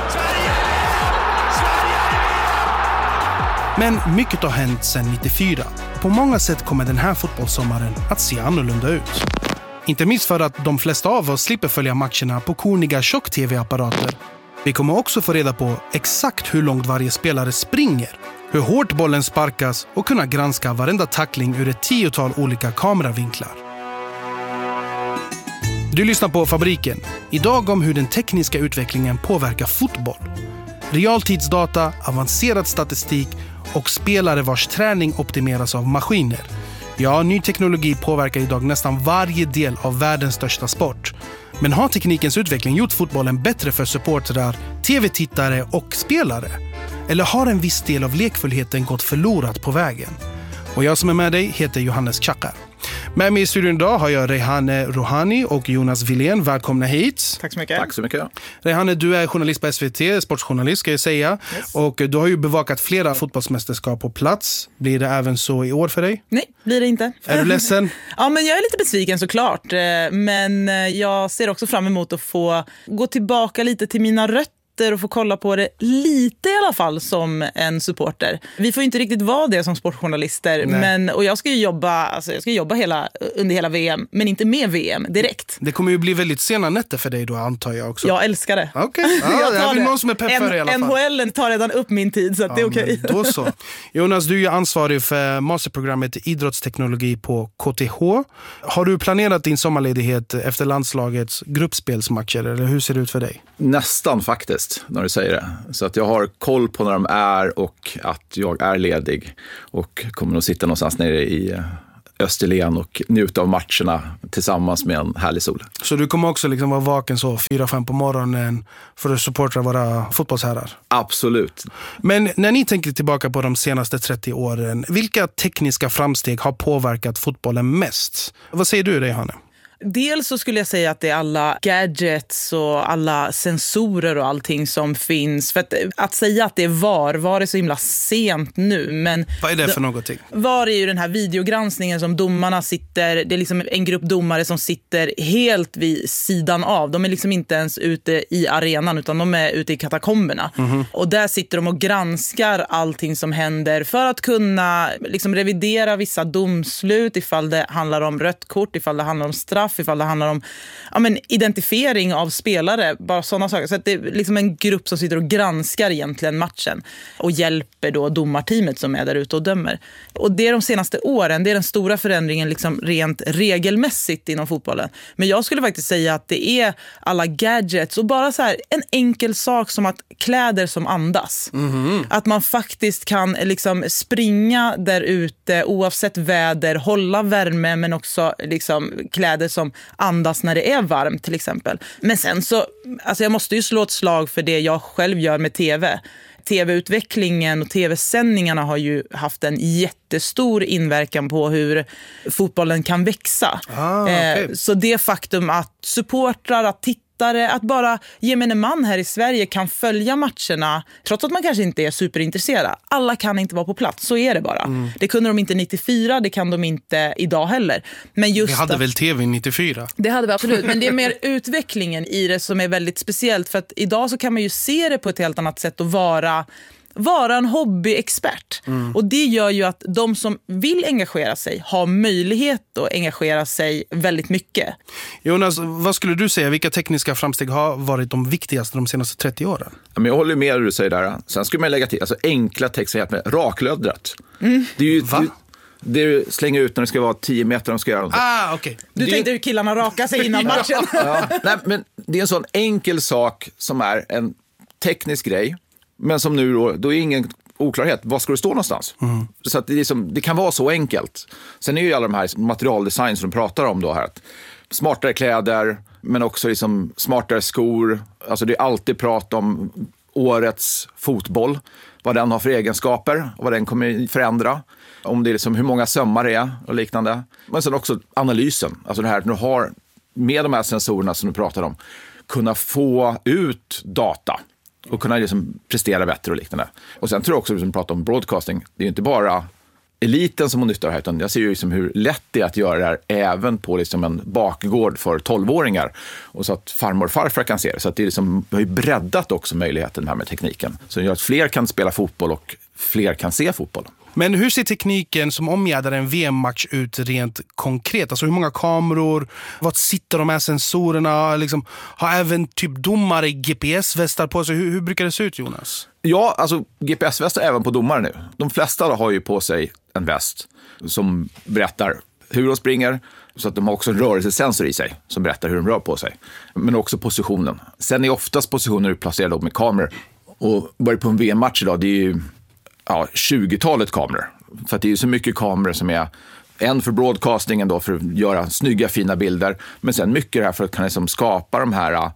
Men mycket har hänt sedan nittiofyra. På många sätt kommer den här fotbollssommaren att se annorlunda ut. Inte minst för att de flesta av oss slipper följa matcherna på korniga tjock-tv-apparater. Vi kommer också få reda på exakt hur långt varje spelare springer, hur hårt bollen sparkas och kunna granska varenda tackling ur ett tiotal olika kameravinklar. Du lyssnar på Fabriken. Idag om hur den tekniska utvecklingen påverkar fotboll. Realtidsdata, avancerad statistik och spelare vars träning optimeras av maskiner. Ja, ny teknologi påverkar idag nästan varje del av världens största sport. Men har teknikens utveckling gjort fotbollen bättre för supportrar, tv-tittare och spelare? Eller har en viss del av lekfullheten gått förlorat på vägen? Och jag som är med dig heter Johannes Chakar. Med mig i studion idag har jag Rehane Rohani och Jonas Wilén. Välkomna hit. Tack så mycket. Tack så mycket. Rehane, du är journalist på S V T, sportjournalist ska jag säga. Yes. Och du har ju bevakat flera fotbollsmästerskap på plats. Blir det även så i år för dig? Nej, blir det inte. Är du ledsen? Ja, men jag är lite besviken såklart. Men jag ser också fram emot att få gå tillbaka lite till mina rötter och få kolla på det lite i alla fall som en supporter. Vi får inte riktigt vara det som sportjournalister, men, och jag ska ju jobba, alltså jag ska jobba hela, under hela V M, men inte med V M direkt. Det kommer ju bli väldigt sena nätter för dig då, antar jag också. Jag älskar det. Okej, okay. ja, det är väl någon som är pepp för det i alla fall. N H L tar redan upp min tid, så att ja, det är okej. Okay. Då så. Jonas, du är ju ansvarig för masterprogrammet idrottsteknologi på K T H. Har du planerat din sommarledighet efter landslagets gruppspelsmatcher, eller hur ser det ut för dig? Nästan faktiskt, när du säger det. Så att jag har koll på när de är och att jag är ledig och kommer att sitta någonstans nere i Österlen och njuta av matcherna tillsammans med en härlig sol. Så du kommer också liksom vara vaken så fyra fem på morgonen för att supporta våra fotbollsherrar? Absolut. Men när ni tänker tillbaka på de senaste trettio åren, vilka tekniska framsteg har påverkat fotbollen mest? Vad säger du, Rehane? Dels så skulle jag säga att det är alla gadgets och alla sensorer och allting som finns. För att, att säga att det är V A R, V A R är så himla sent nu. Men vad är det för någonting? V A R är ju den här videogranskningen som domarna sitter, det är liksom en grupp domare som sitter helt vid sidan av. De är liksom inte ens ute i arenan utan de är ute i katakomberna. Mm-hmm. Och där sitter de och granskar allting som händer för att kunna liksom revidera vissa domslut ifall det handlar om rött kort, ifall det handlar om straff, ifall det handlar om ja, men, identifiering av spelare, bara sådana saker. Så att det är liksom en grupp som sitter och granskar egentligen matchen och hjälper då domarteamet som är där ute och dömer. Och det är de senaste åren, det är den stora förändringen liksom rent regelmässigt inom fotbollen. Men jag skulle faktiskt säga att det är alla gadgets och bara så här en enkel sak som att kläder som andas. Mm-hmm. Att man faktiskt kan liksom springa där ute oavsett väder, hålla värme men också liksom kläder som andas när det är varmt till exempel. Men sen så, alltså jag måste ju slå ett slag för det jag själv gör med tv. Tv-utvecklingen och tv-sändningarna har ju haft en jättestor inverkan på hur fotbollen kan växa. Ah, okay. eh, så det faktum att supportrar, att titta att bara gemene man här i Sverige kan följa matcherna trots att man kanske inte är superintresserad. Alla kan inte vara på plats, så är det bara. Mm. Det kunde de inte nittiofyra, det kan de inte idag heller. Men just vi hade att, väl tv nittiofyra? Det hade vi absolut, men det är mer utvecklingen i det som är väldigt speciellt. För att idag så kan man ju se det på ett helt annat sätt och vara... vara en hobbyexpert. Mm. Och det gör ju att de som vill engagera sig har möjlighet att engagera sig väldigt mycket. Jonas, vad skulle du säga? Vilka tekniska framsteg har varit de viktigaste de senaste trettio åren? Ja, men jag håller med du säger där. Sen skulle man lägga till alltså enkla texter med raklödret. Mm. Det är ju... Va? Det du slänger ut när det ska vara tio meter de ska göra. Ah, okay. Du det tänkte hur killarna raka sig innan matchen. Ja. Nej, men det är en sån enkel sak som är en teknisk grej. Men som nu då, då är ingen oklarhet. Var ska du stå någonstans? Mm. Så att det, är som, det kan vara så enkelt. Sen är ju alla de här materialdesign som de pratar om då här. Att smartare kläder, men också liksom smartare skor. Alltså det är alltid prat om årets fotboll. Vad den har för egenskaper och vad den kommer förändra. Om det är liksom hur många sömmar det är och liknande. Men sen också analysen. Alltså det här att du har med de här sensorerna som du pratar om. Kunna få ut data. Och kunna liksom prestera bättre och liknande. Och sen tror jag också, som vi pratar om broadcasting, det är ju inte bara eliten som har nytta av det här, utan jag ser ju liksom hur lätt det är att göra det här även på liksom en bakgård för tolvåringar. Och så att farmor och farfar kan se det. Så att det är liksom, vi har ju breddat också möjligheten här med tekniken. Så det gör att fler kan spela fotboll och fler kan se fotboll. Men hur ser tekniken som omgärdar en V M-match ut rent konkret? Alltså hur många kameror, vad sitter de här sensorerna? Liksom, har även typ domare G P S-västar på sig? Hur, hur brukar det se ut, Jonas? Ja, alltså G P S-västar även på domare nu. De flesta har ju på sig en väst som berättar hur de springer. Så att de har också en rörelsesensor i sig som berättar hur de rör på sig. Men också positionen. Sen är oftast positioner utplacerade med kameror. Och bara på en V M-match idag, det är ju... Ja, tjugotalet kameror. För att det är ju så mycket kameror som är en för broadcastingen då för att göra snygga fina bilder. Men sen mycket här för att kunna liksom skapa de här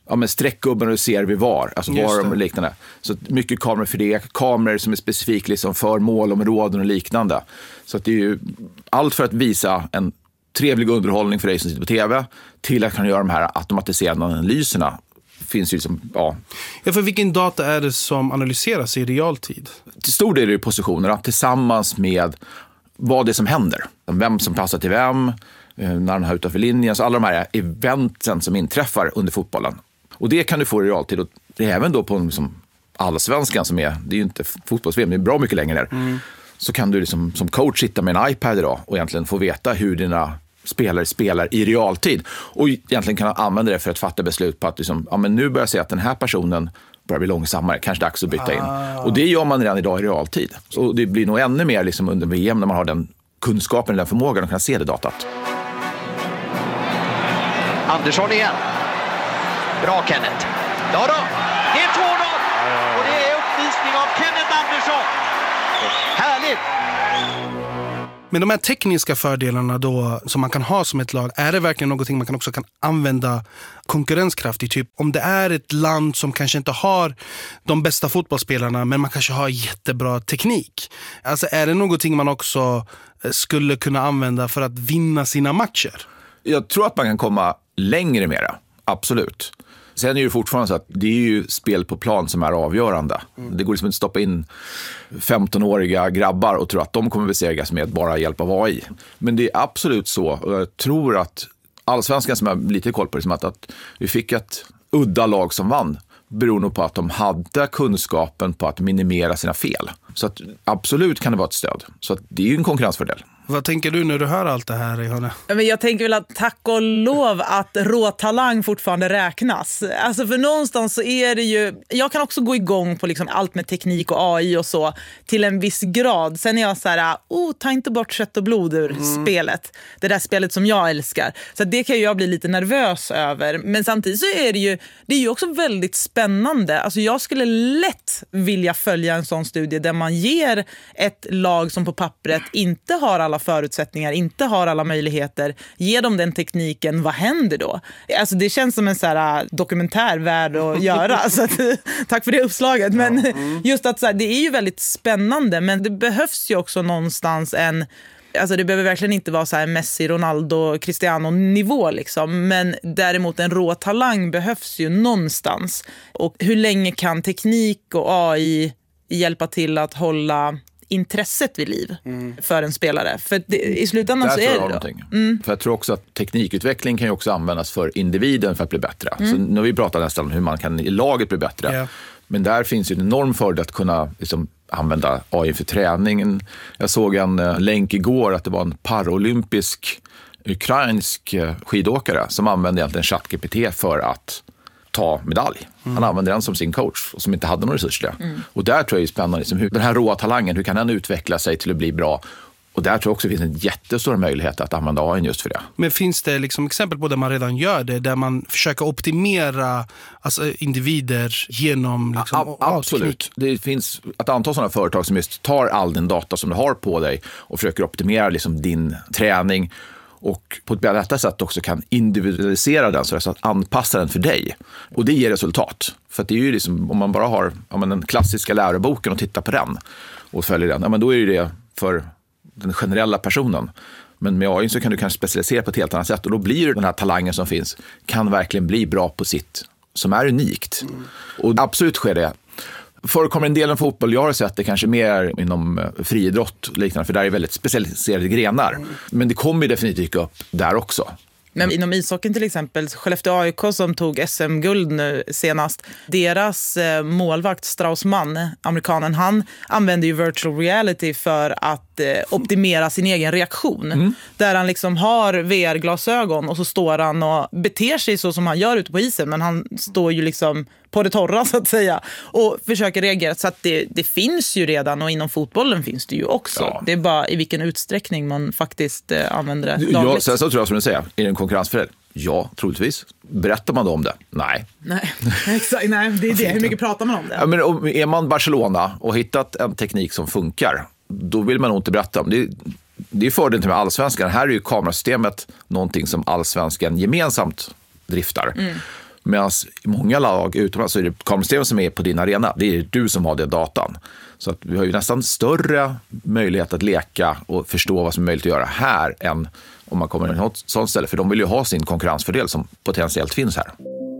ja, men streckgubben du ser vid var, alltså var och liknande. Så mycket kameror för det, kameror som är specifikt liksom för målområden och liknande. Så att det är ju allt för att visa en trevlig underhållning för dig som sitter på tv till att kunna göra de här automatiserade analyserna. Finns ju liksom, ja. Ja, för vilken data är det som analyseras i realtid? Till stor del är det positionerna tillsammans med vad det är som händer. Vem som passar till vem, när den här utanför linjen. Så alla de här eventen som inträffar under fotbollen. Och det kan du få i realtid. Och det är även då på en liksom, allsvenskan som är, det är ju inte fotbolls-V M, det är bra mycket längre ner. Mm. Så kan du liksom, som coach sitta med en iPad idag och egentligen få veta hur dina spelare spelar i realtid. Och egentligen kan använda det för att fatta beslut på att liksom, ja, men nu börjar jag se att den här personen börjar bli långsammare, kanske dags att byta in. Ah. Och det gör man redan idag i realtid. Så det blir nog ännu mer liksom under V M när man har den kunskapen, den förmågan att kunna se det datat. Andersson igen. Bra Kenneth. Ja då, det är två noll. Och det är uppvisning av Kenneth Andersson. Härligt. Men de här tekniska fördelarna då som man kan ha som ett lag, är det verkligen någonting man kan också kan använda konkurrenskraft i? Typ om det är ett land som kanske inte har de bästa fotbollsspelarna men man kanske har jättebra teknik. Alltså är det någonting man också skulle kunna använda för att vinna sina matcher? Jag tror att man kan komma längre mera, absolut. Sen är det fortfarande så att det är ju spel på plan som är avgörande. Mm. Det går liksom inte att stoppa in femtonåriga grabbar och tro att de kommer besegras med bara hjälp av A I. Men det är absolut så. Och jag tror att allsvenskan som jag lite koll på det, som att, att vi fick ett udda lag som vann beror nog på att de hade kunskapen på att minimera sina fel. Så att absolut kan det vara ett stöd. Så att det är ju en konkurrensfördel. Vad tänker du när du hör allt det här, Johanna? Men jag tänker väl att tack och lov att råtalang fortfarande räknas. Alltså för någonstans så är det ju... Jag kan också gå igång på liksom allt med teknik och A I och så till en viss grad. Sen är jag så här, oh, ta inte bort kött och blod ur mm. spelet. Det där spelet som jag älskar. Så det kan ju jag bli lite nervös över. Men samtidigt så är det ju, det är ju också väldigt spännande. Alltså jag skulle lätt vilja följa en sån studie där man ger ett lag som på pappret inte har alla förutsättningar, inte har alla möjligheter, ge dem den tekniken, vad händer då? Alltså det känns som en så här dokumentär värd att göra, så att, tack för det uppslaget, men ja, mm. just att så här, det är ju väldigt spännande, men det behövs ju också någonstans en, alltså det behöver verkligen inte vara så här Messi, Ronaldo, Cristiano nivå liksom, men däremot en rå talang behövs ju någonstans. Och hur länge kan teknik och A I hjälpa till att hålla intresset vid liv mm. för en spelare. För det, i slutändan där så är det då. Mm. För jag tror också att teknikutveckling kan ju också användas för individen för att bli bättre. Mm. Så nu har vi pratat nästan om hur man kan i laget bli bättre. Yeah. Men där finns ju en enorm fördel att kunna liksom, använda A I för träningen. Jag såg en uh, länk igår att det var en paralympisk ukrainsk uh, skidåkare som använde egentligen ChatGPT för att ta medalj. Mm. Han använde den som sin coach och som inte hade någon resurser. Mm. Och där tror jag är spännande, liksom, hur, den här råa talangen, hur kan den utveckla sig till att bli bra? Och där tror jag också det finns en jättestor möjlighet att använda A I just för det. Men finns det liksom exempel på där man redan gör det, där man försöker optimera alltså, individer genom liksom, A- absolut. Det finns ett antal sådana företag som just tar all den data som du har på dig och försöker optimera liksom, din träning och på ett bättre sätt också kan individualisera den så att anpassa den för dig. Och det ger resultat. För att det är ju liksom, om man bara har ja, men den klassiska läroboken och tittar på den och följer den, ja, men då är det för den generella personen. Men med A I så kan du kanske specialisera på ett helt annat sätt och då blir den här talangen som finns kan verkligen bli bra på sitt som är unikt. Mm. Och absolut sker det. Förekommer en del av fotboll, jag har sett det kanske mer inom friidrott och liknande, för där är väldigt specialiserade grenar. Mm. Men det kommer ju definitivt dyka upp där också. Men inom ishockeyn till exempel, Skellefteå A I K som tog S M-guld nu senast, deras eh, målvakt Straussman, amerikanen, han använder ju virtual reality för att eh, optimera sin egen reaktion. Mm. Där han liksom har V R-glasögon och så står han och beter sig så som han gör ute på isen, men han står ju liksom på det torra så att säga och försöker reagera. Så att det, det finns ju redan, och inom fotbollen finns det ju också. Ja. Det är bara i vilken utsträckning man faktiskt eh, använder det dagligt. Ja, sen så tror jag som du säger, är det en konkurrensfördel? Ja, troligtvis. Berättar man då om det? Nej. Nej, exakt. Nej, det är det. Hur mycket pratar man om det? Ja, men om, är man Barcelona och hittat en teknik som funkar, då vill man nog inte berätta om det. Det är fördelen med allsvenskan. Här är ju kamerasystemet någonting som allsvenskan gemensamt driftar. Mm. Medan i många lag utomlands så är det kamersystemet som är på din arena. Det är du som har den datan. Så att vi har ju nästan större möjlighet att leka och förstå vad som är möjligt att göra här än om man kommer till något sånt ställe. För de vill ju ha sin konkurrensfördel som potentiellt finns här.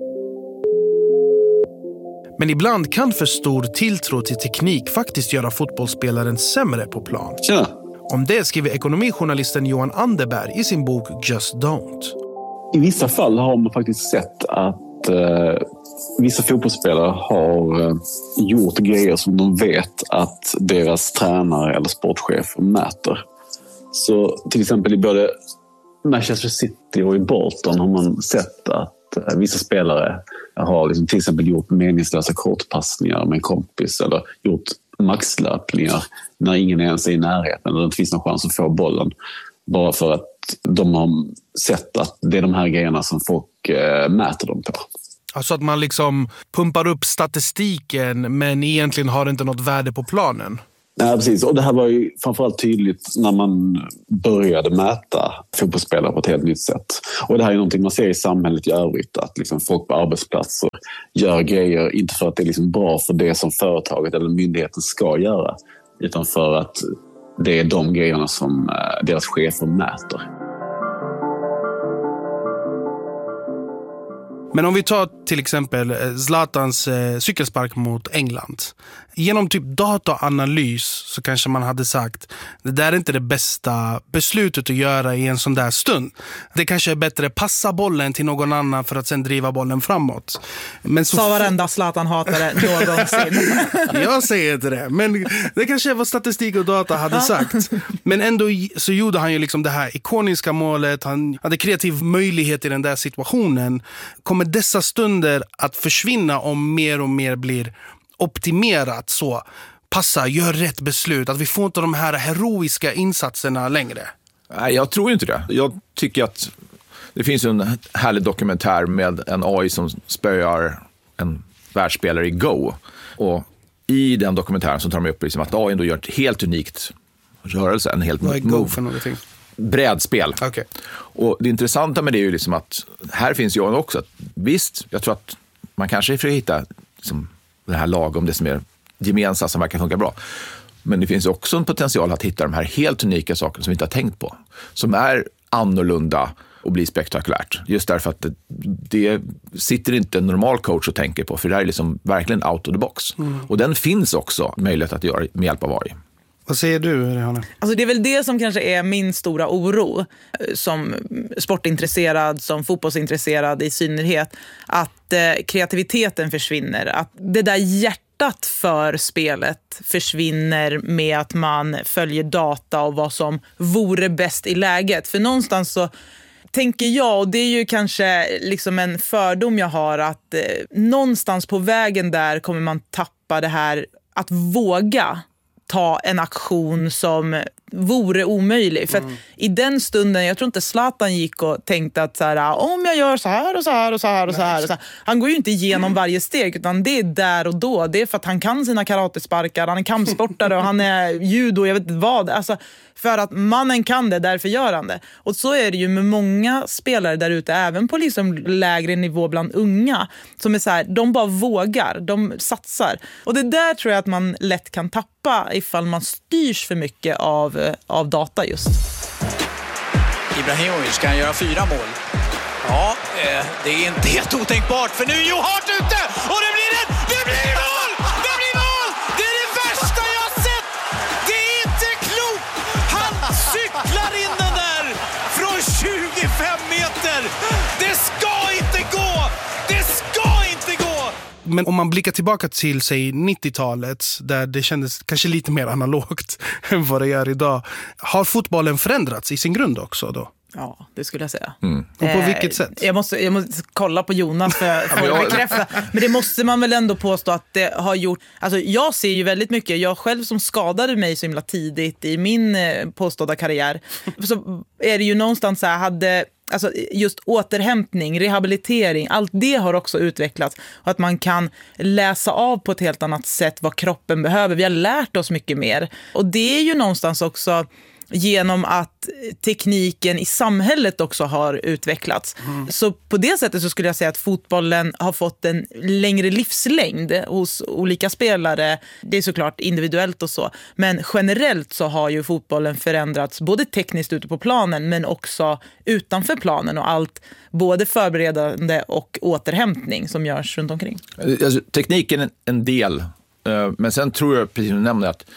Men ibland kan för stor tilltro till teknik faktiskt göra fotbollsspelaren sämre på plan. Tjena. Om det skriver ekonomijournalisten Johan Anderberg i sin bok Just Don't. I vissa fall har man faktiskt sett att eh, vissa fotbollsspelare har eh, gjort grejer som de vet att deras tränare eller sportchef mäter. Så till exempel i både Manchester City och i Bolton har man sett att eh, vissa spelare har liksom till exempel gjort meningslösa kortpassningar med en kompis eller gjort maxlöpningar när ingen ens är i närheten eller det finns någon chans att få bollen. Bara för att de har sett att det är de här grejerna som folk eh, mäter dem på. Alltså att man liksom pumpar upp statistiken men egentligen har inte något värde på planen. Nej, precis. Och det här var ju framförallt tydligt när man började mäta fotbollsspelare på ett helt nytt sätt. Och det här är någonting man ser i samhället i övrigt. Att liksom folk på arbetsplatser gör grejer inte för att det är liksom bra för det som företaget eller myndigheten ska göra. Utan för att det är de grejerna som deras chefer mäter. Men om vi tar till exempel Zlatans eh, cykelspark mot England. Genom typ dataanalys så kanske man hade sagt det där är inte det bästa beslutet att göra i en sån där stund. Det kanske är bättre att passa bollen till någon annan för att sen driva bollen framåt. Men så sa varenda Zlatan-hatare någonsin. Jag säger inte det. Men det kanske är vad statistik och data hade sagt. Men ändå så gjorde han ju liksom det här ikoniska målet. Han hade kreativ möjlighet i den där situationen. Kommer dessa stunder att försvinna om mer och mer blir optimerat så? Passa, gör rätt beslut. Att vi får inte de här heroiska insatserna längre. Nej, jag tror inte det. Jag tycker att det finns en härlig dokumentär med en A I som spöar en världsspelare i Go. Och i den dokumentären så tar de upp liksom att A I då gör ett helt unikt rörelse. En helt Vad är Go för någonting? Brädspel. Okay. Och det intressanta med det är ju liksom att här finns ju också att visst, jag tror att man kanske får hitta liksom det här lagom, det som är gemensamt som verkar funka bra. Men det finns också en potential att hitta de här helt unika sakerna som vi inte har tänkt på. Som är annorlunda och blir spektakulärt. Just därför att det, det sitter inte en normal coach och tänker på. För det här är liksom verkligen out of the box. Mm. Och den finns också möjlighet att göra med hjälp av A I. Vad säger du, Rihanna? Alltså det är väl det som kanske är min stora oro som sportintresserad, som fotbollsintresserad i synnerhet. Att eh, kreativiteten försvinner. Att det där hjärtat för spelet försvinner med att man följer data och vad som vore bäst i läget. För någonstans så tänker jag, och det är ju kanske liksom en fördom jag har, att eh, någonstans på vägen där kommer man tappa det här att våga ta en aktion som vore omöjlig. För att mm. i den stunden, jag tror inte Zlatan gick och tänkte att så här, om jag gör så här och så här och så här och så här, och så här. Han går ju inte igenom varje steg, utan det är där och då. Det är för att han kan sina karatesparkar, han är kampsportare och han är judo, jag vet inte vad. Alltså, för att mannen kan det, därför gör han det. Och så är det ju med många spelare där ute, även på liksom lägre nivå bland unga, som är så här, de bara vågar, de satsar. Och det där tror jag att man lätt kan tappa ifall man styrs för mycket av, av data just. Ibrahimovic, kan göra fyra mål? Ja, eh, det är inte helt otänkbart, för nu är Joe Hart ute och det blir ett, det blir mål! Det blir mål! Det är det värsta jag har sett! Det är inte klokt! Han cyklar in den där från tjugofem meter! Det ska inte gå! Det ska inte gå! Men om man blickar tillbaka till sig nittiotalet, där det kändes kanske lite mer analogt än vad det gör idag, har fotbollen förändrats i sin grund också då? Ja, det skulle jag säga. Mm. Och på eh, vilket sätt? Jag måste, jag måste kolla på Jonas för att bekräfta. Men det måste man väl ändå påstå att det har gjort. Alltså jag ser ju väldigt mycket. Jag själv som skadade mig så himla tidigt i min påstådda karriär. Så är det ju någonstans så här, hade alltså just återhämtning, rehabilitering, allt det har också utvecklats. Och att man kan läsa av på ett helt annat sätt vad kroppen behöver. Vi har lärt oss mycket mer. Och det är ju någonstans också genom att tekniken i samhället också har utvecklats. Mm. Så på det sättet så skulle jag säga att fotbollen har fått en längre livslängd hos olika spelare. Det är såklart individuellt och så. Men generellt så har ju fotbollen förändrats både tekniskt ute på planen men också utanför planen och allt både förberedande och återhämtning som görs runt omkring. Alltså, tekniken är en del, men sen tror jag, precis som du nämnde, att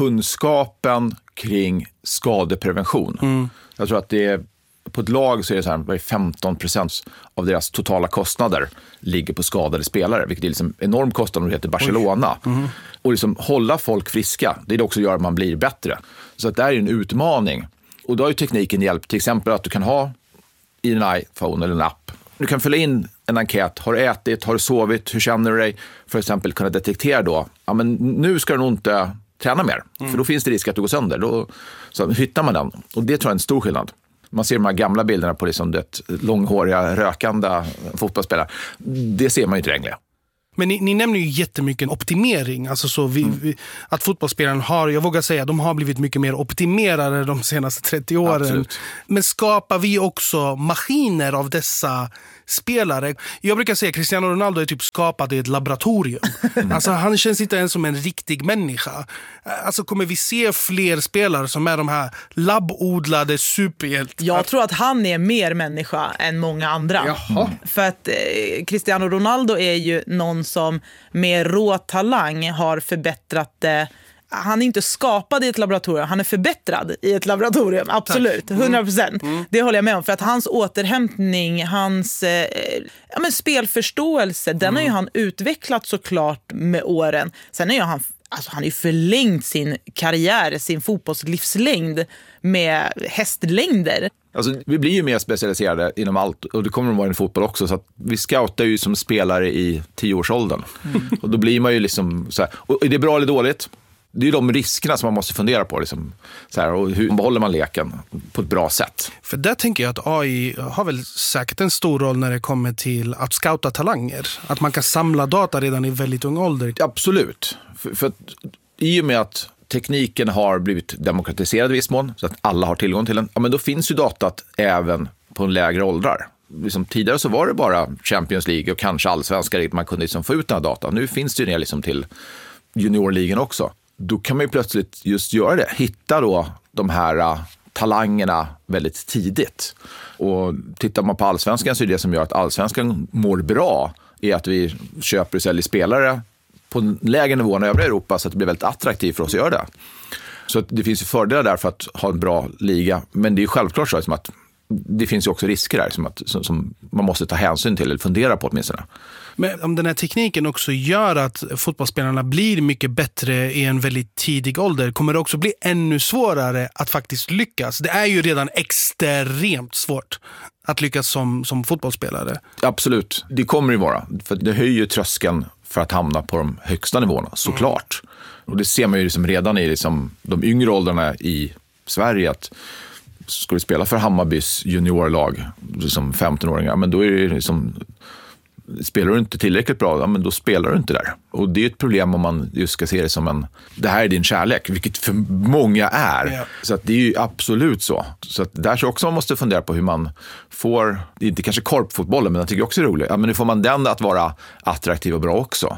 kunskapen kring skadeprevention. Mm. Jag tror att det är, på ett lag så är det så här, femton procent av deras totala kostnader ligger på skadade spelare, vilket är liksom enorm kostnad om det heter Barcelona. Mm. Och liksom hålla folk friska, det är det också gör att man blir bättre. Så att det är en utmaning. Och då har ju tekniken hjälpt, till exempel att du kan ha i en iPhone eller en app. Du kan fylla in en enkät. Har du ätit? Har du sovit? Hur känner du dig? För exempel kunna detektera då. Ja, men nu ska du nog inte träna mer. Mm. För då finns det risk att du går sönder. Då så hittar man den. Och det tror jag är en stor skillnad. Man ser de här gamla bilderna på liksom det långhåriga, rökande fotbollsspelare. Det ser man ju inte längre. Men ni, ni nämner ju jättemycket optimering. Alltså så vi, mm. vi, att fotbollsspelaren har, jag vågar säga, de har blivit mycket mer optimerade de senaste trettio åren. Absolut. Men skapar vi också maskiner av dessa spelare? Jag brukar säga att Cristiano Ronaldo är typ skapad i ett laboratorium. Mm. Alltså han känns inte ens som en riktig människa. Alltså kommer vi se fler spelare som är de här labbodlade superhjältar? Jag tror att han är mer människa än många andra. Jaha. För att eh, Cristiano Ronaldo är ju någon som med rå talang har förbättrat det. Han är inte skapad i ett laboratorium, han är förbättrad i ett laboratorium, absolut, hundra procent. Mm. Mm. Det håller jag med om, för att hans återhämtning, hans eh, ja, men spelförståelse, den har ju han utvecklat såklart med åren. Sen är ju han, alltså han har ju förlängt sin karriär, sin fotbollslivslängd med hästlängder. Alltså, vi blir ju mer specialiserade inom allt, och det kommer att vara i fotboll också, så att vi scoutar ju som spelare i tioårsåldern. Mm. Och då blir man ju liksom så här, och är det bra eller dåligt? Det är ju de riskerna som man måste fundera på. Liksom, så här, och hur behåller man leken på ett bra sätt? För där tänker jag att A I har väl säkert en stor roll när det kommer till att scouta talanger. Att man kan samla data redan i väldigt ung ålder. Absolut. För, för att, i och med att tekniken har blivit demokratiserad i viss mån, så att alla har tillgång till den, ja, men då finns ju datat även på en lägre åldrar. Liksom, tidigare så var det bara Champions League och kanske allsvenska man kunde liksom få ut den här datan. Nu finns det ju ner liksom till juniorligan också. Då kan man ju plötsligt just göra det. Hitta då de här uh, talangerna väldigt tidigt. Och tittar man på allsvenskan så är det som gör att allsvenskan mår bra är att vi köper och säljer spelare på en lägre nivå än övriga Europa, så att det blir väldigt attraktivt för oss att göra det. Så att det finns ju fördelar där för att ha en bra liga. Men det är ju självklart så som att det finns ju också risker där som, att, som, som man måste ta hänsyn till eller fundera på åtminstone. Men om den här tekniken också gör att fotbollsspelarna blir mycket bättre i en väldigt tidig ålder, kommer det också bli ännu svårare att faktiskt lyckas. Det är ju redan extremt svårt att lyckas som, som fotbollsspelare. Absolut, det kommer det vara. För det höjer tröskeln för att hamna på de högsta nivåerna, såklart. Mm. Och det ser man ju liksom redan i liksom de yngre åldrarna i Sverige, att ska du spela för Hammarbys juniorlag som femton-åringar, men då är det liksom, spelar du inte tillräckligt bra, ja, men då spelar du inte där. Och det är ett problem om man just ska se det som en, det här är din kärlek, vilket för många är. Ja. Så att det är ju absolut så. Så att där så också man måste fundera på hur man får, det är inte kanske korpfotbollen, men jag tycker också är roligt. Ja, men hur får man den att vara attraktiv och bra också?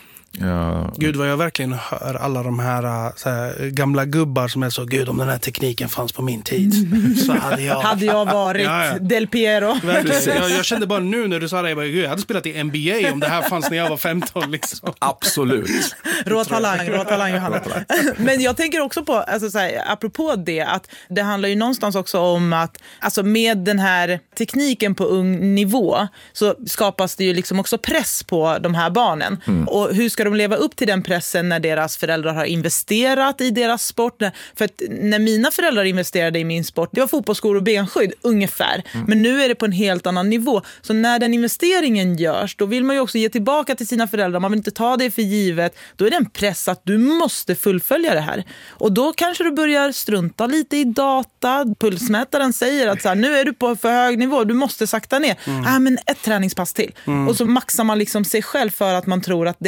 Uh, Gud vad jag verkligen hör alla de här, så här gamla gubbar som är så, gud om den här tekniken fanns på min tid så hade jag hade jag varit ja, ja. Del Piero. jag, jag kände bara nu när du sa det, jag, bara, gud, jag hade spelat i N B A om det här fanns när jag var femton liksom. Absolut. Råtalang, råtalang Johanna. Men jag tänker också på, alltså, så här, apropå det, att det handlar ju någonstans också om att alltså, med den här tekniken på ung nivå så skapas det ju liksom också press på de här barnen. Mm. Och hur ska de leva upp till den pressen när deras föräldrar har investerat i deras sport? För att när mina föräldrar investerade i min sport, det var fotbollsskor och benskydd ungefär. Mm. Men nu är det på en helt annan nivå. Så när den investeringen görs, då vill man ju också ge tillbaka till sina föräldrar. Man vill inte ta det för givet. Då är det en press att du måste fullfölja det här. Och då kanske du börjar strunta lite i data. Pulsmätaren säger att så här, nu är du på för hög nivå, du måste sakta ner. Mm. Äh, men ett träningspass till. Mm. Och så maxar man liksom sig själv för att man tror att det ändå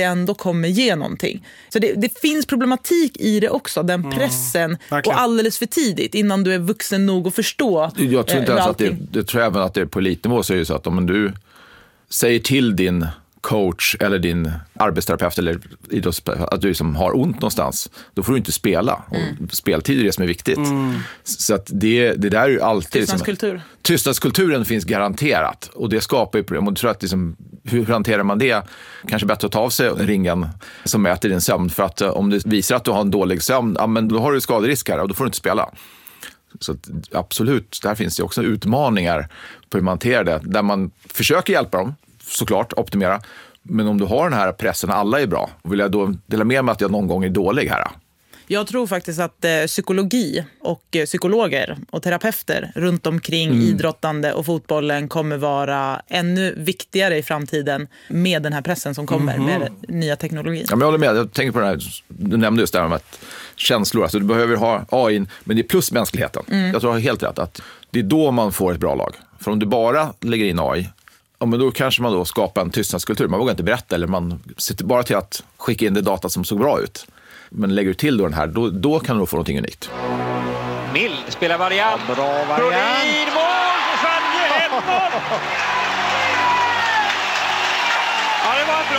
kommer ge någonting. Så det, det finns problematik i det också, den pressen. Mm, och alldeles för tidigt, innan du är vuxen nog att förstå. Jag tror inte ens att det, det tror även att det är på elitnivå, så är det så att om du säger till din coach eller din arbetsterapeut eller idrottspelare att du liksom har ont någonstans, då får du inte spela. Mm. Och speltid är det som är viktigt. Mm. Så att det, det där är ju alltid... Tystnadskultur. Liksom, tystnadskulturen finns garanterat och det skapar ju problem. Och du tror att liksom, hur hanterar man det? Kanske bättre att ta av sig ringen som mäter din sömn, för att om det visar att du har en dålig sömn, ja, men då har du skaderisk här och då får du inte spela. Så att, absolut, där finns det också utmaningar på hur man hanterar det, där man försöker hjälpa dem, såklart, optimera. Men om du har den här pressen, alla är bra, vill jag då dela med mig att jag någon gång är dålig här? Jag tror faktiskt att eh, psykologi och eh, psykologer och terapeuter runt omkring mm. idrottande och fotbollen kommer vara ännu viktigare i framtiden med den här pressen som kommer mm. med nya teknologin. Ja, men jag håller med, jag tänker på det här, du nämnde just det här med att känslor, alltså du behöver ha A I, men det är plus mänskligheten. Mm. Jag tror jag har helt rätt att det är då man får ett bra lag. För om du bara lägger in A I, ja, men då kanske man då skapar en tystnadskultur. Man vågar inte berätta, eller man sitter bara till att skicka in det data som såg bra ut. Men lägger du till då den här, då, då kan du få någonting unikt. Mild spelar variant. Ja, bra variant. Brodin, mål för Sverige, ett noll! Ja, det var en bra